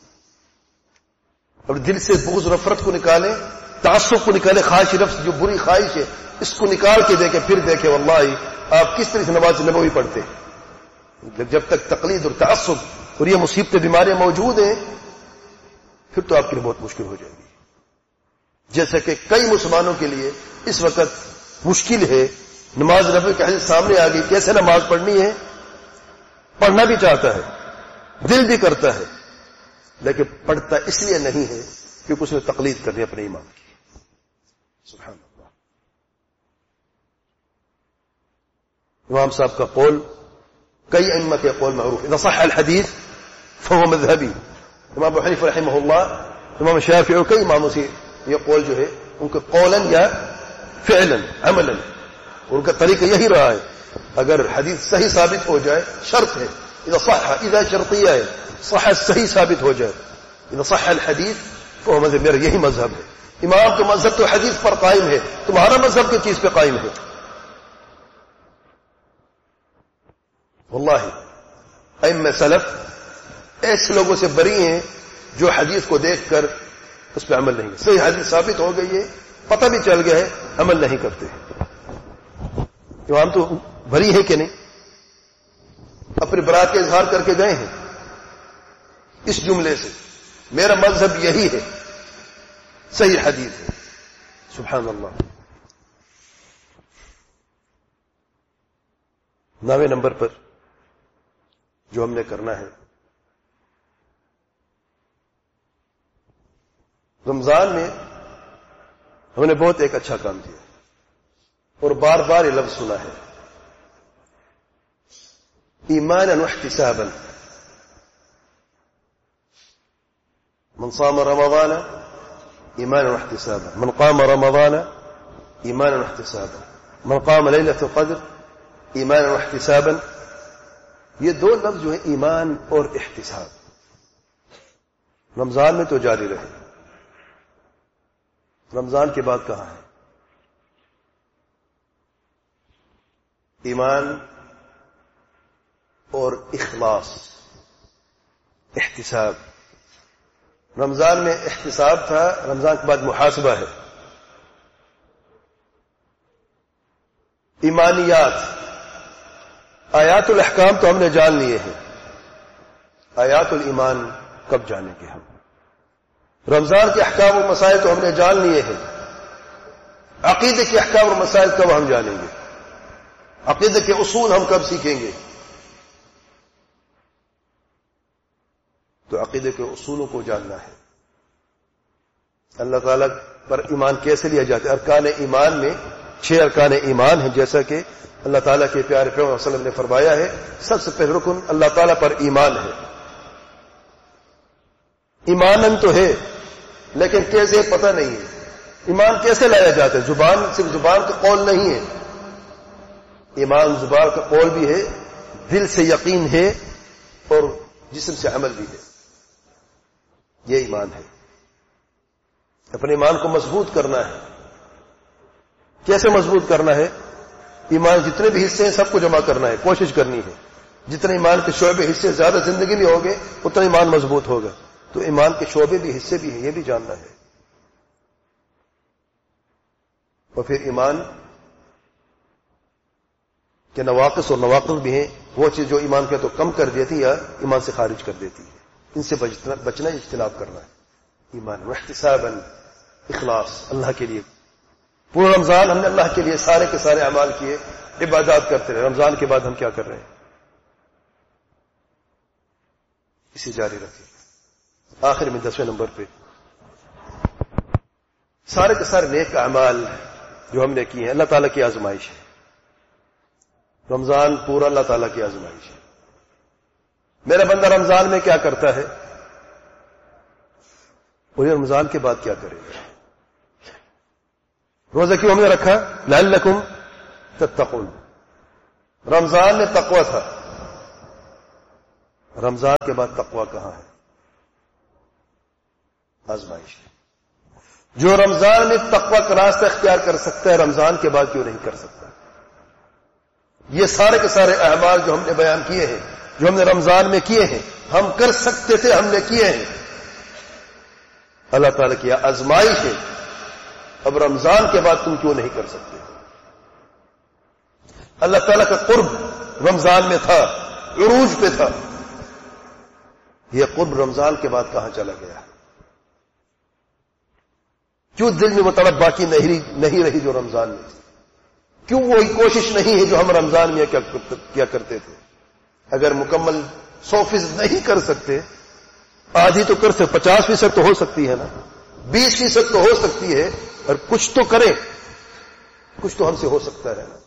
اور دل سے بغض نفرت کو نکالیں، تعصب کو نکالیں، خواہش نفس جو بری خواہش ہے اس کو نکال کے دیکھیں، پھر دیکھیں واللہ آپ کس طرح سے نماز نبوی پڑھتے ہیں. جب تک تقلید اور تعصب اور یہ مصیبتیں بیماریاں موجود ہیں پھر تو آپ کے لیے بہت مشکل ہو جائے گی. جیسا کہ کئی مسلمانوں کے لیے اس وقت مشکل ہے، نماز نبوی کی حدیث سامنے آ گئی، کیسے نماز پڑھنی ہے، پڑھنا بھی چاہتا ہے، دل بھی کرتا ہے، لیکن پڑھتا اس لیے نہیں ہے کیونکہ اس نے تقلید کرنی اپنے امام کی. سبحان اللہ. امام صاحب کا قول کئی ائمہ کے قول معروف، اذا صح الحدیث فهو مذهبی. امام ابو حنیفہ رحمہ اللہ، امام شافعی اور کئی اماموں سے یہ قول جو ہے ان کا قولا یا فعلا عملا، ان کا طریقہ یہی رہا ہے. اگر حدیث صحیح ثابت ہو جائے، شرط ہے اذا صح، اذا شرطیہ ہے، صح صحیح ثابت ہو جائے، اذا صح الحدیث فهو مذهب، میرا یہی مذہب ہے. امام کا مذہب تو حدیث پر قائم ہے، تمہارا مذہب کس چیز پہ قائم ہے؟ واللہ ائمہ سلف ایسے لوگوں سے بری ہیں جو حدیث کو دیکھ کر اس پہ عمل نہیں کرتے. صحیح حدیث ثابت ہو گئی ہے، پتہ بھی چل گیا ہے، عمل نہیں کرتے. امام تو بری ہے کہ نہیں؟ اپنی برات کا اظہار کر کے گئے ہیں اس جملے سے، میرا مذہب یہی ہے، صحیح حدیث ہے. سبحان اللہ. 9 نمبر پر جو ہم نے کرنا ہے، رمضان میں ہم نے بہت ایک اچھا کام کیا اور بار بار یہ لفظ سنا ہے، ایمانا واحتسابا. من صام رمضان ایمانا واحتسابا، من قام رمضان ایمانا واحتسابا، من قام ليلة القدر ایمانا واحتسابا. یہ دو لفظ جو ہیں ایمان اور احتساب، رمضان میں تو جاری رہے. رمضان کے بعد کہاں ہے؟ ایمان اور اخلاص، احتساب. رمضان میں احتساب تھا، رمضان کے بعد محاسبہ ہے. ایمانیات، آیات الاحکام تو ہم نے جان لیے ہیں، آیات الایمان کب جانیں گے ہم؟ رمضان کے احکام اور مسائل تو ہم نے جان لیے ہیں، عقیدے کے احکام اور مسائل کب ہم جانیں گے؟ عقیدے کے اصول ہم کب سیکھیں گے؟ تو عقیدے کے اصولوں کو جاننا ہے. اللہ تعالیٰ پر ایمان کیسے لیا جاتا ہے؟ ارکان ایمان میں 6 ارکان ایمان ہیں، جیسا کہ اللہ تعالیٰ کے پیارے پیغمبر صلی اللہ علیہ وسلم نے فرمایا ہے. سب سے پہلا رکن اللہ تعالیٰ پر ایمان ہے. ایمانن تو ہے لیکن کیسے پتہ نہیں ہے. ایمان کیسے لایا جاتا ہے؟ زبان، صرف زبان کا قول نہیں ہے. ایمان زبان کا قول بھی ہے، دل سے یقین ہے اور جسم سے عمل بھی ہے. یہ ایمان ہے. اپنے ایمان کو مضبوط کرنا ہے. کیسے مضبوط کرنا ہے؟ ایمان جتنے بھی حصے ہیں سب کو جمع کرنا ہے، کوشش کرنی ہے. جتنے ایمان کے شعبے حصے زیادہ زندگی میں ہوگے اتنا ایمان مضبوط ہوگا. تو ایمان کے شعبے بھی حصے بھی ہیں، یہ بھی جاننا ہے. اور پھر ایمان کے نواقص اور نواقص بھی ہیں، وہ چیز جو ایمان کا تو کم کر دیتی یا ایمان سے خارج کر دیتی ہے، ان سے بچنا، اجتناب کرنا ہے. ایمان واحتسابا، اخلاص اللہ کے لیے. پورا رمضان ہم نے اللہ کے لیے سارے کے سارے اعمال کیے، عبادات کرتے رہے. رمضان کے بعد ہم کیا کر رہے ہیں؟ اسے جاری رکھیں. آخر میں 10ویں نمبر پہ سارے کے سارے نیک اعمال جو ہم نے کیے ہیں اللہ تعالیٰ کی آزمائش ہے. رمضان پورا اللہ تعالیٰ کی آزمائش ہے. میرا بندہ رمضان میں کیا کرتا ہے اور یہ رمضان کے بعد کیا کرے گا؟ روزہ کیوں ہم نے رکھا؟ لعلکم تتقون. رمضان میں تقوی تھا، رمضان کے بعد تقوی کہاں ہے؟ آزمائش ہے۔ جو رمضان میں تقوی کا راستہ اختیار کر سکتا ہے، رمضان کے بعد کیوں نہیں کر سکتا؟ یہ سارے کے سارے اعمال جو ہم نے بیان کیے ہیں، جو ہم نے رمضان میں کیے ہیں، ہم کر سکتے تھے، ہم نے کیے ہیں۔ اللہ تعالیٰ کی آزمائش ہے، اب رمضان کے بعد تم کیوں نہیں کر سکتے؟ اللہ تعالیٰ کا قرب رمضان میں تھا، عروج پہ تھا، یہ قرب رمضان کے بعد کہاں چلا گیا؟ کیوں دل میں وہ طلب باقی نہیں رہی جو رمضان میں تھی؟ کیوں وہی کوشش نہیں ہے جو ہم رمضان میں کیا کرتے تھے؟ اگر مکمل 100% نہیں کر سکتے، آدھی تو کر سکتے، 50% تو ہو سکتی ہے نا، 20% تو ہو سکتی ہے، اور کچھ تو کریں، کچھ تو ہم سے ہو سکتا ہے نا۔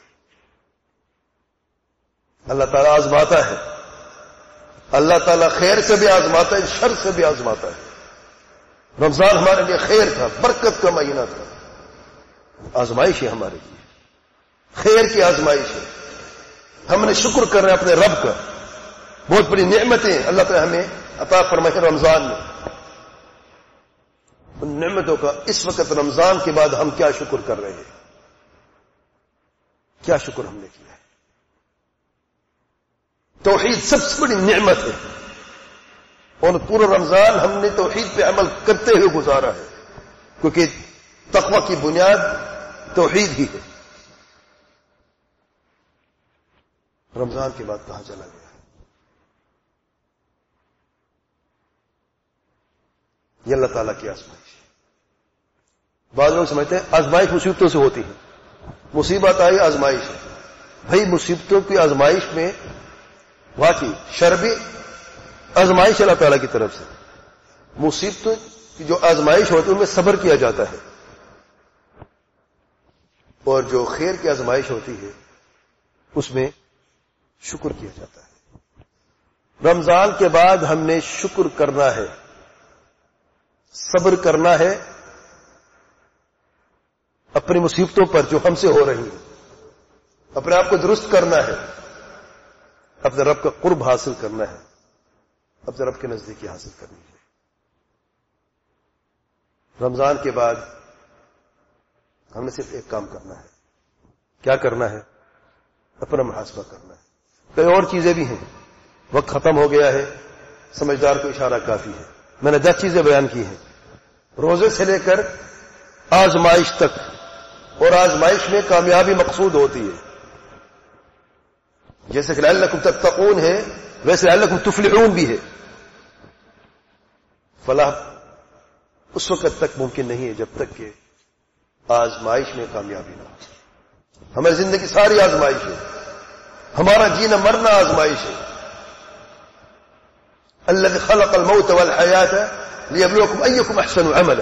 اللہ تعالیٰ آزماتا ہے، اللہ تعالیٰ خیر سے بھی آزماتا ہے، شر سے بھی آزماتا ہے۔ رمضان ہمارے لیے خیر تھا، برکت کا مہینہ تھا، آزمائش ہے ہمارے لیے، خیر کی آزمائش ہے۔ ہم نے شکر کر رہے ہیں اپنے رب کا، بہت بڑی نعمتیں اللہ تعالیٰ ہمیں عطا فرمائے رمضان میں، ان نعمتوں کا اس وقت رمضان کے بعد ہم کیا شکر کر رہے ہیں؟ کیا شکر ہم نے کیا ہے؟ توحید سب سے بڑی نعمت ہے، اور پورا رمضان ہم نے توحید پہ عمل کرتے ہوئے گزارا ہے، کیونکہ تقوی کی بنیاد توحید ہی ہے۔ رمضان کے بعد کہاں چلا گیا؟ یہ اللہ تعالیٰ کی آزمائش ہے۔ بعض لوگ سمجھتے ہیں آزمائش مصیبتوں سے ہوتی ہے، مصیبت آئی آزمائش ہے۔ بھائی مصیبتوں کی آزمائش میں واقعی شر بھی آزمائش اللہ تعالیٰ کی طرف سے، مصیبتوں کی جو آزمائش ہوتی ہے ان میں صبر کیا جاتا ہے، اور جو خیر کی آزمائش ہوتی ہے اس میں شکر کیا جاتا ہے۔ رمضان کے بعد ہم نے شکر کرنا ہے، صبر کرنا ہے اپنی مصیبتوں پر جو ہم سے ہو رہی ہیں، اپنے آپ کو درست کرنا ہے، اپنے رب کا قرب حاصل کرنا ہے، اپنے رب کے نزدیکی حاصل کرنی ہے۔ رمضان کے بعد ہم نے صرف ایک کام کرنا ہے۔ کیا کرنا ہے؟ اپنا محاسبہ کرنا ہے۔ کئی اور چیزیں بھی ہیں، وقت ختم ہو گیا ہے، سمجھدار کو اشارہ کافی ہے۔ میں نے 10 چیزیں بیان کی ہیں، روزے سے لے کر آزمائش تک، اور آزمائش میں کامیابی مقصود ہوتی ہے، جیسے کہ لعلکم تتقون ہے، ویسے لعلکم تفلحون بھی ہے۔ فلاح اس وقت تک ممکن نہیں ہے جب تک کہ آزمائش میں کامیابی نہ ہو۔ ہماری زندگی ساری آزمائش ہے، ہمارا جینا مرنا آزمائش ہے۔ الذی خلق الموت والحیات لیبلوکم ایکم احسن عملا۔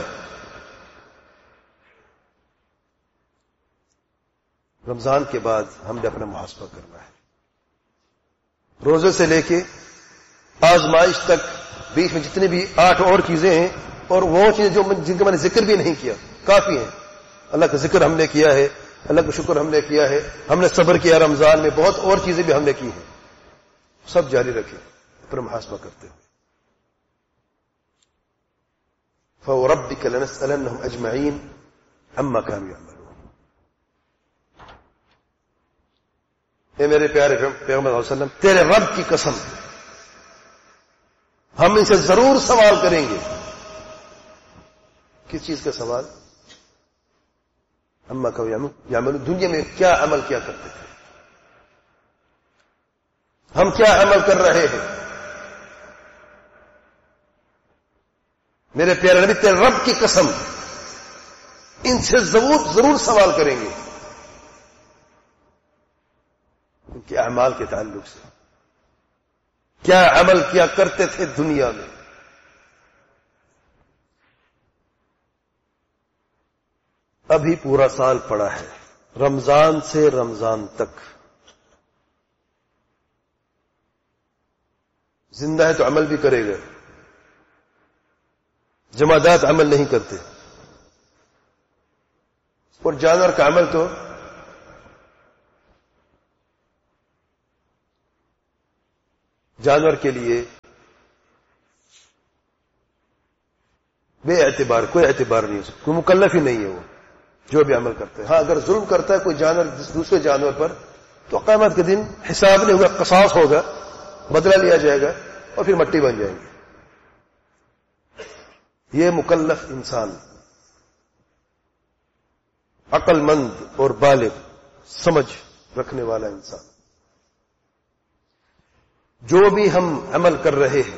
رمضان کے بعد ہم نے اپنا محاسبہ کرنا ہے، روزے سے لے کے آزمائش تک، بیچ میں جتنی بھی 8 اور چیزیں ہیں، اور وہ چیزیں جن کا میں نے ذکر بھی نہیں کیا، کافی ہیں۔ اللہ کا ذکر ہم نے کیا ہے، اللہ کا شکر ہم نے کیا ہے، ہم نے صبر کیا رمضان میں، بہت اور چیزیں بھی ہم نے کی ہیں، سب جاری رکھیں اپنا محاسبہ کرتے ہوئے۔ فَوَرَبِّكَ لَنَسْأَلَنَّهُمْ أَجْمَعِينَ عَمَّا كَانُوا يَعْمَلُونَ۔ اے میرے پیارے پیغمبر صلی اللہ علیہ وسلم، تیرے رب کی قسم ہم ان سے ضرور سوال کریں گے۔ کس چیز کا سوال؟ عَمَّا كَانُوا يَعْمَلُونَ، دنیا میں کیا عمل کیا کرتے تھے، ہم کیا عمل کر رہے ہیں۔ میرے پیارے نبی، تیرے رب کی قسم ان سے ضرور سوال کریں گے ان کے اعمال کے تعلق سے، کیا عمل کیا کرتے تھے دنیا میں۔ ابھی پورا سال پڑا ہے، رمضان سے رمضان تک، زندہ ہے تو عمل بھی کرے گا، جمادات عمل نہیں کرتے، اور جانور کا عمل تو جانور کے لیے بے اعتبار، کوئی اعتبار نہیں ہے، کوئی مکلف ہی نہیں ہے وہ جو بھی عمل کرتا ہے. ہاں اگر ظلم کرتا ہے کوئی جانور دوسرے جانور پر تو قیامت کے دن حساب نہیں ہوگا، قصاص ہوگا، بدلہ لیا جائے گا اور پھر مٹی بن جائیں گے. یہ مکلف انسان، عقل مند اور بالغ سمجھ رکھنے والا انسان، جو بھی ہم عمل کر رہے ہیں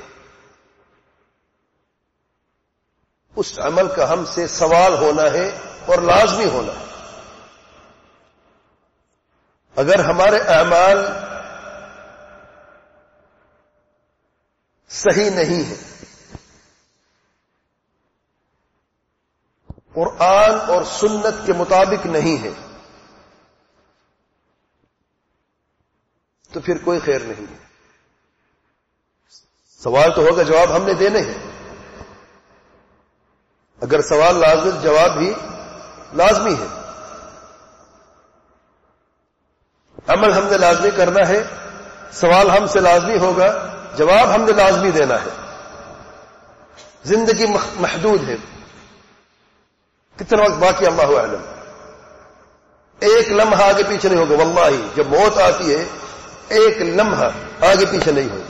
اس عمل کا ہم سے سوال ہونا ہے اور لازمی ہونا ہے. اگر ہمارے اعمال صحیح نہیں ہیں، قرآن اور سنت کے مطابق نہیں ہے، تو پھر کوئی خیر نہیں ہے. سوال تو ہوگا، جواب ہم نے دینے ہیں. اگر سوال لازم، جواب بھی لازمی ہے. عمل ہم نے لازمی کرنا ہے، سوال ہم سے لازمی ہوگا، جواب ہم نے لازمی دینا ہے. زندگی محدود ہے، کتنا وقت باقی اللہ اعلم. ایک لمحہ آگے پیچھے نہیں ہوگا. واللہ جب موت آتی ہے ایک لمحہ آگے پیچھے نہیں ہوگی.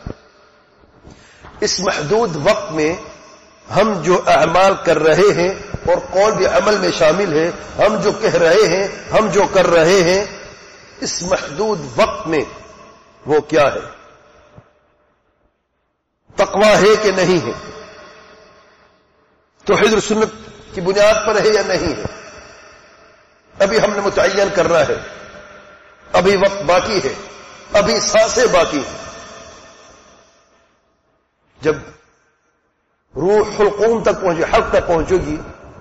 اس محدود وقت میں ہم جو اعمال کر رہے ہیں اور قول بھی عمل میں شامل ہے، ہم جو کہہ رہے ہیں، ہم جو کر رہے ہیں، اس محدود وقت میں وہ کیا ہے؟ تقویٰ ہے کہ نہیں ہے؟ توحید و سنت کی بنیاد پر ہے یا نہیں ہے؟ ابھی ہم نے متعین کرنا ہے. ابھی وقت باقی ہے، ابھی سانسیں باقی ہیں. جب روح القوم تک پہنچے، حق تک پہنچے گی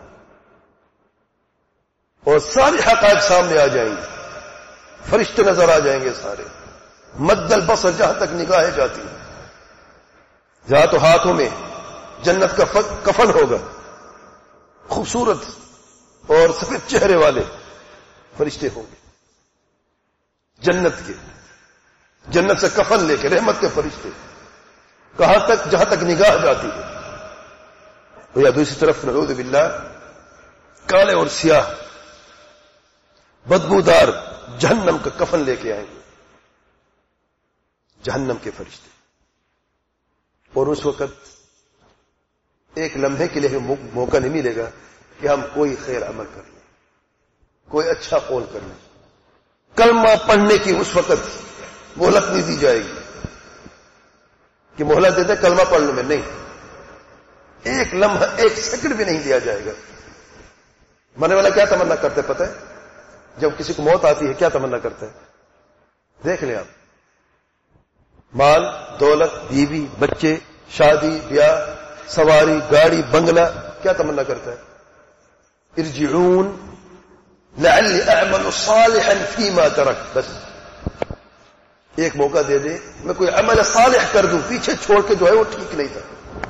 اور سارے حقائق سامنے آ جائیں گے، فرشتے نظر آ جائیں گے سارے. مد البصر جہاں تک نگاہیں جاتی ہیں، جہاں تو ہاتھوں میں جنت کا کفن ہوگا، خوبصورت اور سفید چہرے والے فرشتے ہوں گے جنت کے، جنت سے کفن لے کے رحمت کے فرشتے. کہاں تک؟ جہاں تک نگاہ جاتی ہے. یا دوسری طرف نعوذ باللہ کالے اور سیاہ بدبودار جہنم کا کفن لے کے آئیں گے جہنم کے فرشتے. اور اس وقت ایک لمحے کے لیے موقع نہیں ملے گا کہ ہم کوئی خیر عمل کر لیں، کوئی اچھا قول کر لیں. کلمہ پڑھنے کی اس وقت مہلت نہیں دی جائے گی کہ مہلت دیتے کلمہ پڑھنے میں، نہیں. ایک لمحہ، ایک سیکنڈ بھی نہیں دیا جائے گا. مرنے والا کیا تمنا کرتا ہے پتہ ہے؟ جب کسی کو موت آتی ہے کیا تمنا کرتا ہے؟ دیکھ لیں آپ، مال، دولت، بیوی، بچے، شادی، بیاہ، سواری، گاڑی، بنگلہ، کیا تمنا کرتا ہے؟ ارجعون لعلی اعمل صالحا فیما ترک. بس ایک موقع دے دے، میں کوئی عمل صالح کر دوں. پیچھے چھوڑ کے جو ہے وہ ٹھیک نہیں تھا.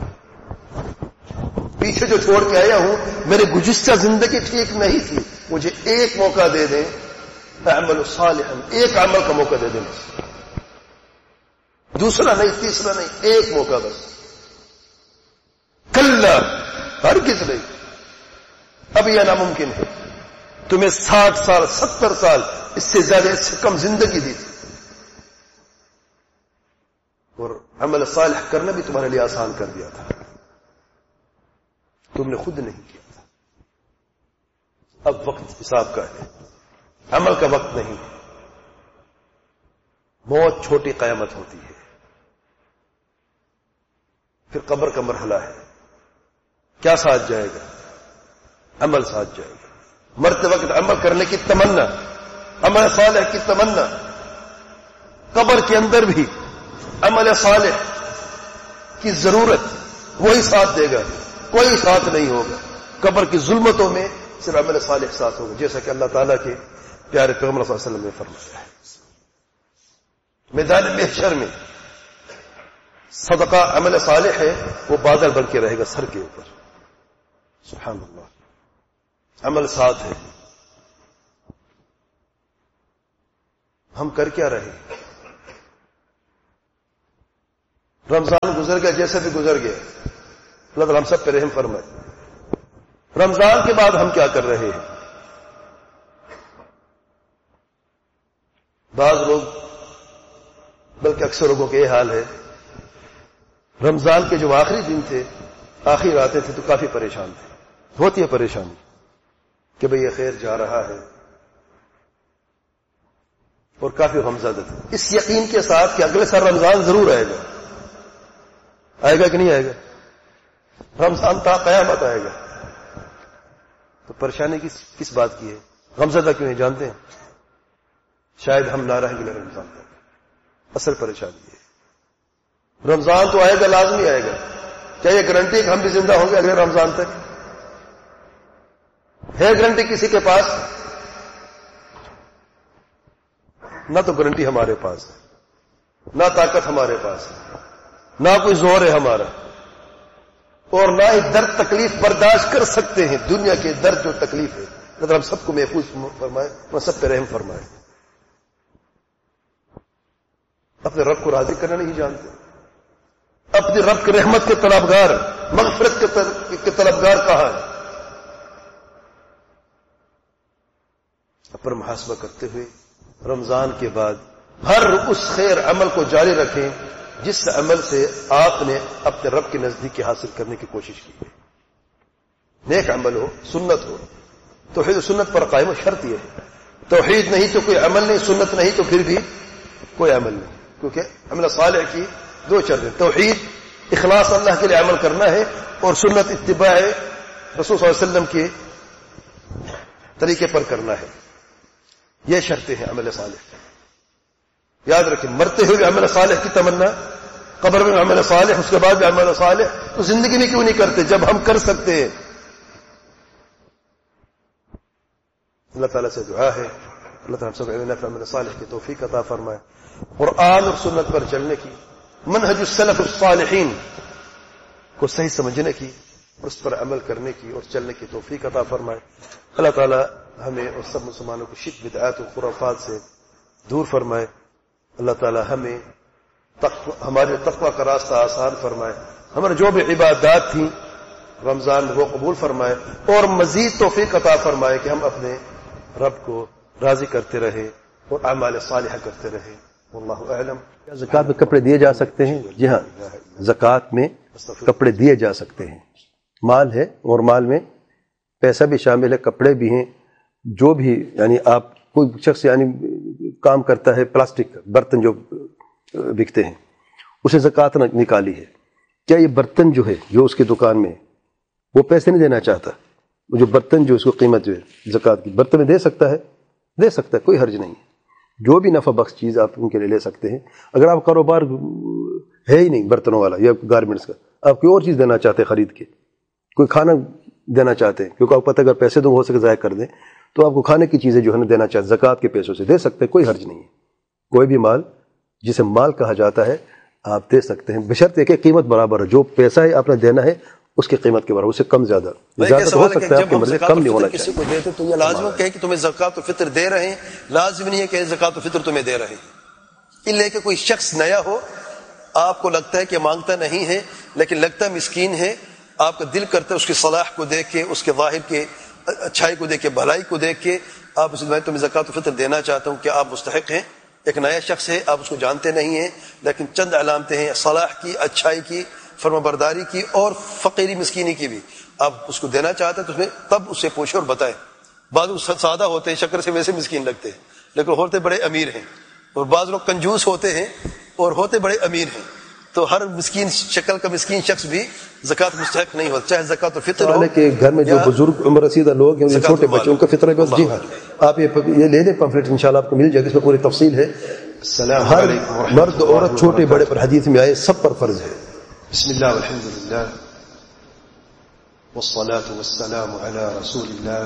پیچھے جو چھوڑ کے آیا ہوں، میرے گزشتہ زندگی ٹھیک نہیں تھی. مجھے ایک موقع دے دیں، اعمل صالحا، ایک عمل کا موقع دے دیں. دوسرا نہیں، تیسرا نہیں، ایک موقع بس. کلا، ہرگز نہیں. اب یہ ناممکن ہے. تمہیں 60 سال، 70 سال، اس سے زیادہ، اس سے کم زندگی دی تھی، اور عمل صالح کرنا بھی تمہارے لیے آسان کر دیا تھا. تم نے خود نہیں کیا تھا. اب وقت حساب کا ہے، عمل کا وقت نہیں. موت چھوٹی قیامت ہوتی ہے، پھر قبر کا مرحلہ ہے. کیا ساتھ جائے گا؟ عمل ساتھ جائے گا. مرتے وقت عمل کرنے کی تمنا، عمل صالح کی تمنا. قبر کے اندر بھی عمل صالح کی ضرورت، وہی ساتھ دے گا، کوئی ساتھ نہیں ہوگا. قبر کی ظلمتوں میں صرف عمل صالح ساتھ ہوگا، جیسا کہ اللہ تعالیٰ کے پیارے پیغمبر صلی اللہ علیہ وسلم نے فرمایا ہے. میدان محشر میں صدقہ عمل صالح ہے، وہ بادل بن کے رہے گا سر کے اوپر. سبحان اللہ. عمل ساتھ ہے. ہم کر کیا رہے؟ رمضان گزر گیا جیسا بھی گزر گیا، اللہ تعالیٰ ہم سب پہ رحم فرمائے۔ رمضان کے بعد ہم کیا کر رہے ہیں؟ بعض لوگ، بلکہ اکثر لوگوں کا یہ حال ہے، رمضان کے جو آخری دن تھے، آخری راتیں تھے، تو کافی پریشان تھے، ہوتی ہے پریشانی کہ بھئی یہ خیر جا رہا ہے، اور کافی غمزدہ تھے، اس یقین کے ساتھ کہ اگلے سال رمضان ضرور آئے گا۔ آئے گا کہ نہیں آئے گا؟ رمضان تا قیامت آئے گا۔ تو پریشانی کس بات کی ہے؟ غمزدہ کیوں نہیں جانتے ہیں؟ شاید ہم نہ رہیں گے رمضان تک۔ اصل پریشانی ہے رمضان تو آئے گا، لازمی آئے گا، کیا یہ گارنٹی کہ ہم بھی زندہ ہوں گے اگلے رمضان تک؟ ہے گارنٹی کسی کے پاس؟ نہ تو گارنٹی ہمارے پاس ہے، نہ طاقت ہمارے پاس ہے، نہ کوئی زور ہے ہمارا، اور نہ ہی درد تکلیف برداشت کر سکتے ہیں۔ دنیا کے درد جو تکلیف ہے، اللہ ہم سب کو محفوظ فرمائے اور سب پہ رحم فرمائے۔ اپنے رب کو راضی کرنا نہیں جانتے، اپنے رب کی رحمت کے طلبگار، مغفرت کے طلبگار کہاں ہے؟ اپنا محاسبہ کرتے ہوئے رمضان کے بعد ہر اس خیر عمل کو جاری رکھیں جس عمل سے آپ نے اپنے رب کی نزدیکی حاصل کرنے کی کوشش کی ہے۔ نیک عمل ہو، سنت ہو، توحید و سنت پر قائم و شرط یہ ہے۔ توحید نہیں تو کوئی عمل نہیں، سنت نہیں تو پھر بھی کوئی عمل نہیں، کیونکہ عمل صالح کی دو شرطیں، توحید اخلاص اللہ کے لیے عمل کرنا ہے، اور سنت اتباع رسول صلی اللہ علیہ وسلم کے طریقے پر کرنا ہے۔ یہ شرطیں ہیں عمل صالح۔ یاد رکھیں، مرتے ہوئے بھی عمل صالح کی تمنا، قبر میں عمل صالح، اس کے بعد بھی عمل صالح، تو زندگی میں کیوں نہیں کرتے جب ہم کر سکتے ہیں؟ اللہ تعالیٰ سے دعا ہے اللہ تعالیٰ سب عمل صالح کی توفیق عطا فرمائے، قرآن اور سنت پر چلنے کی، منہج السلف الصالحین کو صحیح سمجھنے کی، اس پر عمل کرنے کی اور چلنے کی توفیق عطا فرمائے۔ اللہ تعالیٰ ہمیں اور سب مسلمانوں کو شرک بدعات و خرافات سے دور فرمائے۔ اللہ تعالیٰ ہمیں ہمارے تقوی کا راستہ آسان فرمائے، ہمارے جو بھی عبادات تھیں رمضان میں وہ قبول فرمائے، اور مزید توفیق عطا فرمائے کہ ہم اپنے رب کو راضی کرتے رہیں اور اعمال صالحہ کرتے رہیں۔ واللہ اعلم۔ زکوٰۃ میں کپڑے دیے جا سکتے ہیں؟ جی ہاں، زکوٰۃ میں کپڑے دیے جا سکتے ہیں۔ مال ہے اور مال میں پیسہ بھی شامل ہے، کپڑے بھی ہیں، جو بھی یعنی آپ کوئی شخص یعنی کام کرتا ہے، پلاسٹک برتن جو بکتے ہیں اسے زکوٰۃ نکالی ہے، کیا یہ برتن جو ہے جو اس کی دکان میں وہ پیسے نہیں دینا چاہتا، وہ جو برتن جو اس کو قیمت جو ہے زکوٰۃ کی برتن میں دے سکتا ہے؟ دے سکتا ہے، کوئی حرج نہیں ہے۔ جو بھی نفع بخش چیز آپ ان کے لیے لے سکتے ہیں۔ اگر آپ کاروبار ہے ہی نہیں برتنوں والا یا گارمنٹس کا، آپ کوئی اور چیز دینا چاہتے ہیں خرید کے، کوئی کھانا دینا چاہتے ہیں، کیونکہ آپ کو پتہ اگر پیسے دوں ہو سکے ضائع کر دیں، تو آپ کو کھانے کی چیزیں جو ہے نا دینا چاہتے ہیں زکوٰۃ کے پیسوں سے دے سکتے ہیں، کوئی حرج نہیں ہے۔ کوئی بھی مال جسے مال کہا جاتا ہے آپ دے سکتے ہیں، بشرط ہے کہ قیمت برابر ہے، جو پیسہ ہے آپ نے دینا ہے اس کی قیمت کے برابر، اس سے کم زیادہ زیادہ ہو سکتا ہے، آپ کے مرضی کم نہیں ہونا چاہیے۔ کسی کو دیتے تو یہ لازم ہے کہ تمہیں زکوٰۃ و فطر دے رہے ہیں، لازم نہیں ہے کہ زکوٰۃ و فطر تمہیں دے رہے ہیں، اس لیے کہ کوئی شخص نیا ہو، آپ کو لگتا ہے کہ مانگتا نہیں ہے لیکن لگتا ہے مسکین ہے، آپ کا دل کرتا ہے اس کی صلاح کو دیکھ کے، اس کے ظاہر کے اچھائی کو دیکھ کے، بھلائی کو دیکھ کے آپ اسے میں تمہیں زکوٰۃ و فطر دینا چاہتا ہوں، کہ آپ مستحق ہیں۔ ایک نیا شخص ہے، آپ اس کو جانتے نہیں ہیں، لیکن چند علامتیں ہیں صلاح کی، اچھائی کی، فرمانبرداری کی اور فقیری مسکینی کی بھی، آپ اس کو دینا چاہتے ہیں تو اس میں تب اس سے پوچھیں اور بتائیں۔ بعض لوگ سادہ ہوتے ہیں، شکر سے ویسے مسکین لگتے ہیں لیکن ہوتے بڑے امیر ہیں، اور بعض لوگ کنجوس ہوتے ہیں اور ہوتے بڑے امیر ہیں، تو ہر مسکین شکل کا مسکین شخص بھی زکوٰۃ مستحق نہیں ہوتا، چاہے زکوٰۃ و فطر ہو کہ گھر میں جو بزرگ عمر رسیدہ لوگ ہیں، چھوٹے بچوں ان کا فطر ہے بس۔ جی ہاں، آپ یہ لے لیں پمفلٹ، انشاءاللہ آپ کو مل جائے گا، اس میں پوری تفصیل ہے۔ ہر مرد عورت چھوٹے بڑے پر حدیث میں آئے سب پر فرض ہے۔ بسم اللہ والحمد للہ والصلاة والسلام على رسول اللہ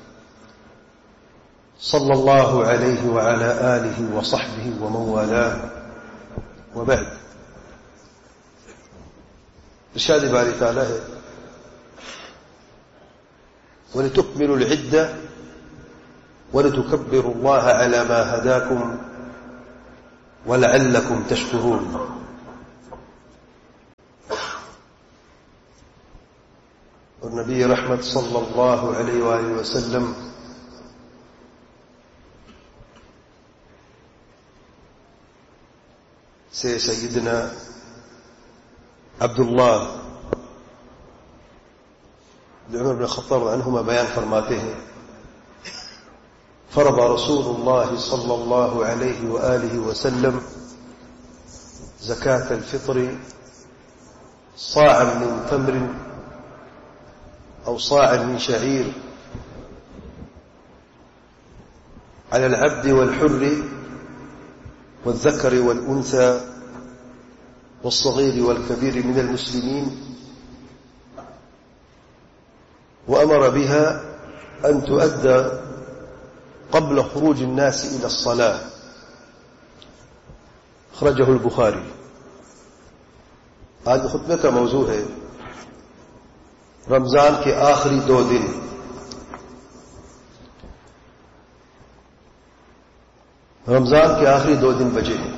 صلی اللہ علیہ وعلى آلہ وصحبہ ومن والاه وبعد۔ ارشاد باری تعالی ہے وَلِتُكْمِلُوا الْعِدَّةَ وَلِتُكَبِّرُوا اللَّهَ عَلَى مَا هَدَاكُمْ وَلَعَلَّكُمْ تَشْكُرُونَ۔ اور نبی رحمت صلی اللہ علیہ وآلہ وسلم سے سیدنا عبداللہ بن عمر بن خطاب عنہما بیان فرماتے ہیں فرض رسول اللہ صلی اللہ علیہ وآلہ وسلم زكاة الفطر صاعا من تمر أو صاعا من شعير على العبد والحر والذكر والأنثى والصغير والكبير من المسلمين وأمر بها أن تؤدى قبل خروج الناس إلى الصلاة أخرجه البخاري. آج خطبے کا موضوع ہے رمضان کے آخری 2 دن. رمضان کے آخری 2 دن بچے ہیں.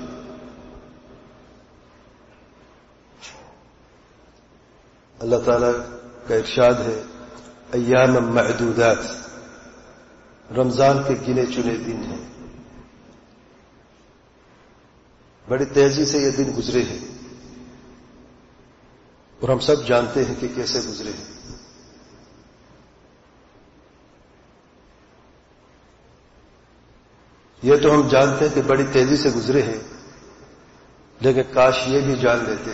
اللہ تعالی کا ارشاد ہے ایام معدودات، رمضان کے گنے چنے دن ہیں. بڑی تیزی سے یہ دن گزرے ہیں اور ہم سب جانتے ہیں کہ کیسے گزرے ہیں. یہ تو ہم جانتے ہیں کہ بڑی تیزی سے گزرے ہیں، لیکن کاش یہ بھی جان لیتے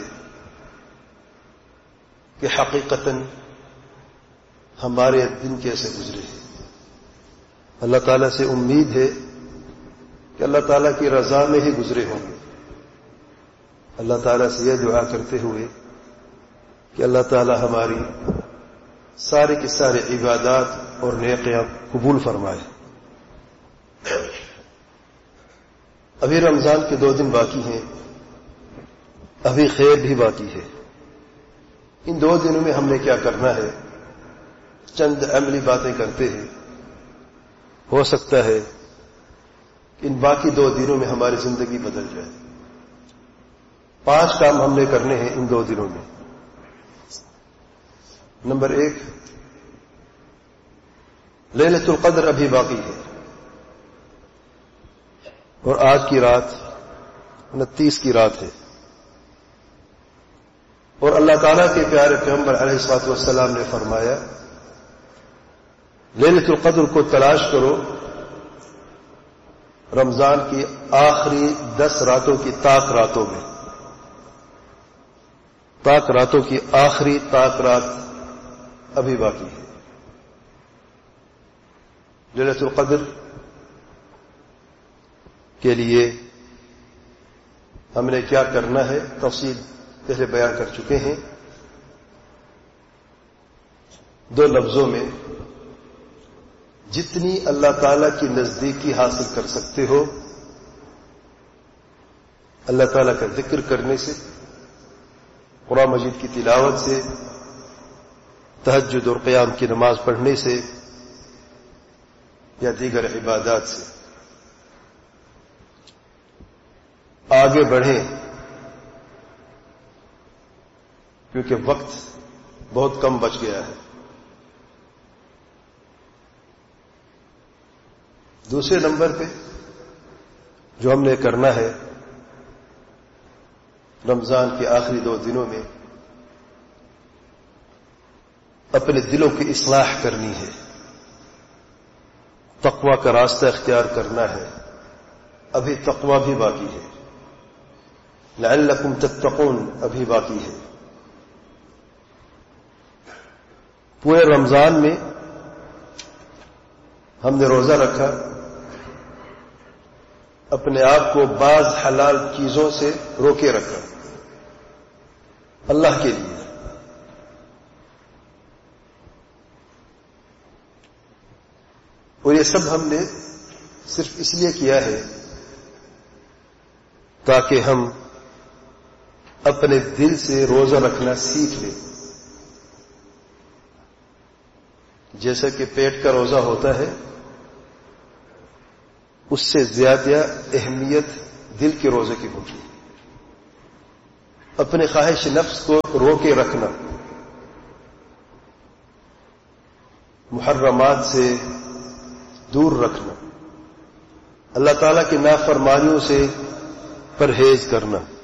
کہ حقیقتاً ہمارے دن کیسے گزرے ہیں. اللہ تعالیٰ سے امید ہے کہ اللہ تعالیٰ کی رضا میں ہی گزرے ہوں گے. اللہ تعالیٰ سے یہ دعا کرتے ہوئے کہ اللہ تعالیٰ ہماری سارے کی سارے عبادات اور نیکیاں قبول فرمائے. ابھی رمضان کے 2 دن باقی ہیں، ابھی خیر بھی باقی ہے. ان 2 دنوں میں ہم نے کیا کرنا ہے؟ چند عملی باتیں کرتے ہیں. ہو سکتا ہے کہ ان باقی 2 دنوں میں ہماری زندگی بدل جائے. 5 کام ہم نے کرنے ہیں ان 2 دنوں میں. نمبر 1، لیلۃ القدر ابھی باقی ہے اور آج کی رات 29 کی رات ہے. اور اللہ تعالیٰ کے پیارے پیغمبر علیہ الصلوۃ والسلام نے فرمایا لیلۃ القدر کو تلاش کرو رمضان کی آخری 10 راتوں کی طاق راتوں میں. طاق راتوں کی آخری طاق رات ابھی باقی ہے. لیلۃ القدر کے لیے ہم نے کیا کرنا ہے تفصیل پہلے بیان کر چکے ہیں. 2 لفظوں میں جتنی اللہ تعالی کی نزدیکی حاصل کر سکتے ہو اللہ تعالی کا ذکر کرنے سے، قرآن مجید کی تلاوت سے، تہجد اور قیام کی نماز پڑھنے سے یا دیگر عبادات سے آگے بڑھیں، کیونکہ وقت بہت کم بچ گیا ہے. دوسرے نمبر پہ جو ہم نے کرنا ہے رمضان کے آخری 2 دنوں میں اپنے دلوں کی اصلاح کرنی ہے، تقوی کا راستہ اختیار کرنا ہے. ابھی تقوی بھی باقی ہے، لعلکم تتقون ابھی باقی ہے. پورے رمضان میں ہم نے روزہ رکھا، اپنے آپ کو بعض حلال چیزوں سے روکے رکھا اللہ کے لیے. اور یہ سب ہم نے صرف اس لیے کیا ہے تاکہ ہم اپنے دل سے روزہ رکھنا سیکھ لیں. جیسا کہ پیٹ کا روزہ ہوتا ہے اس سے زیادہ اہمیت دل کے روزے کی ہوتی ہے. اپنے خواہش نفس کو روکے رکھنا محرمات سے دور رکھنا، اللہ تعالیٰ کی نافرمانیوں سے پرہیز کرنا،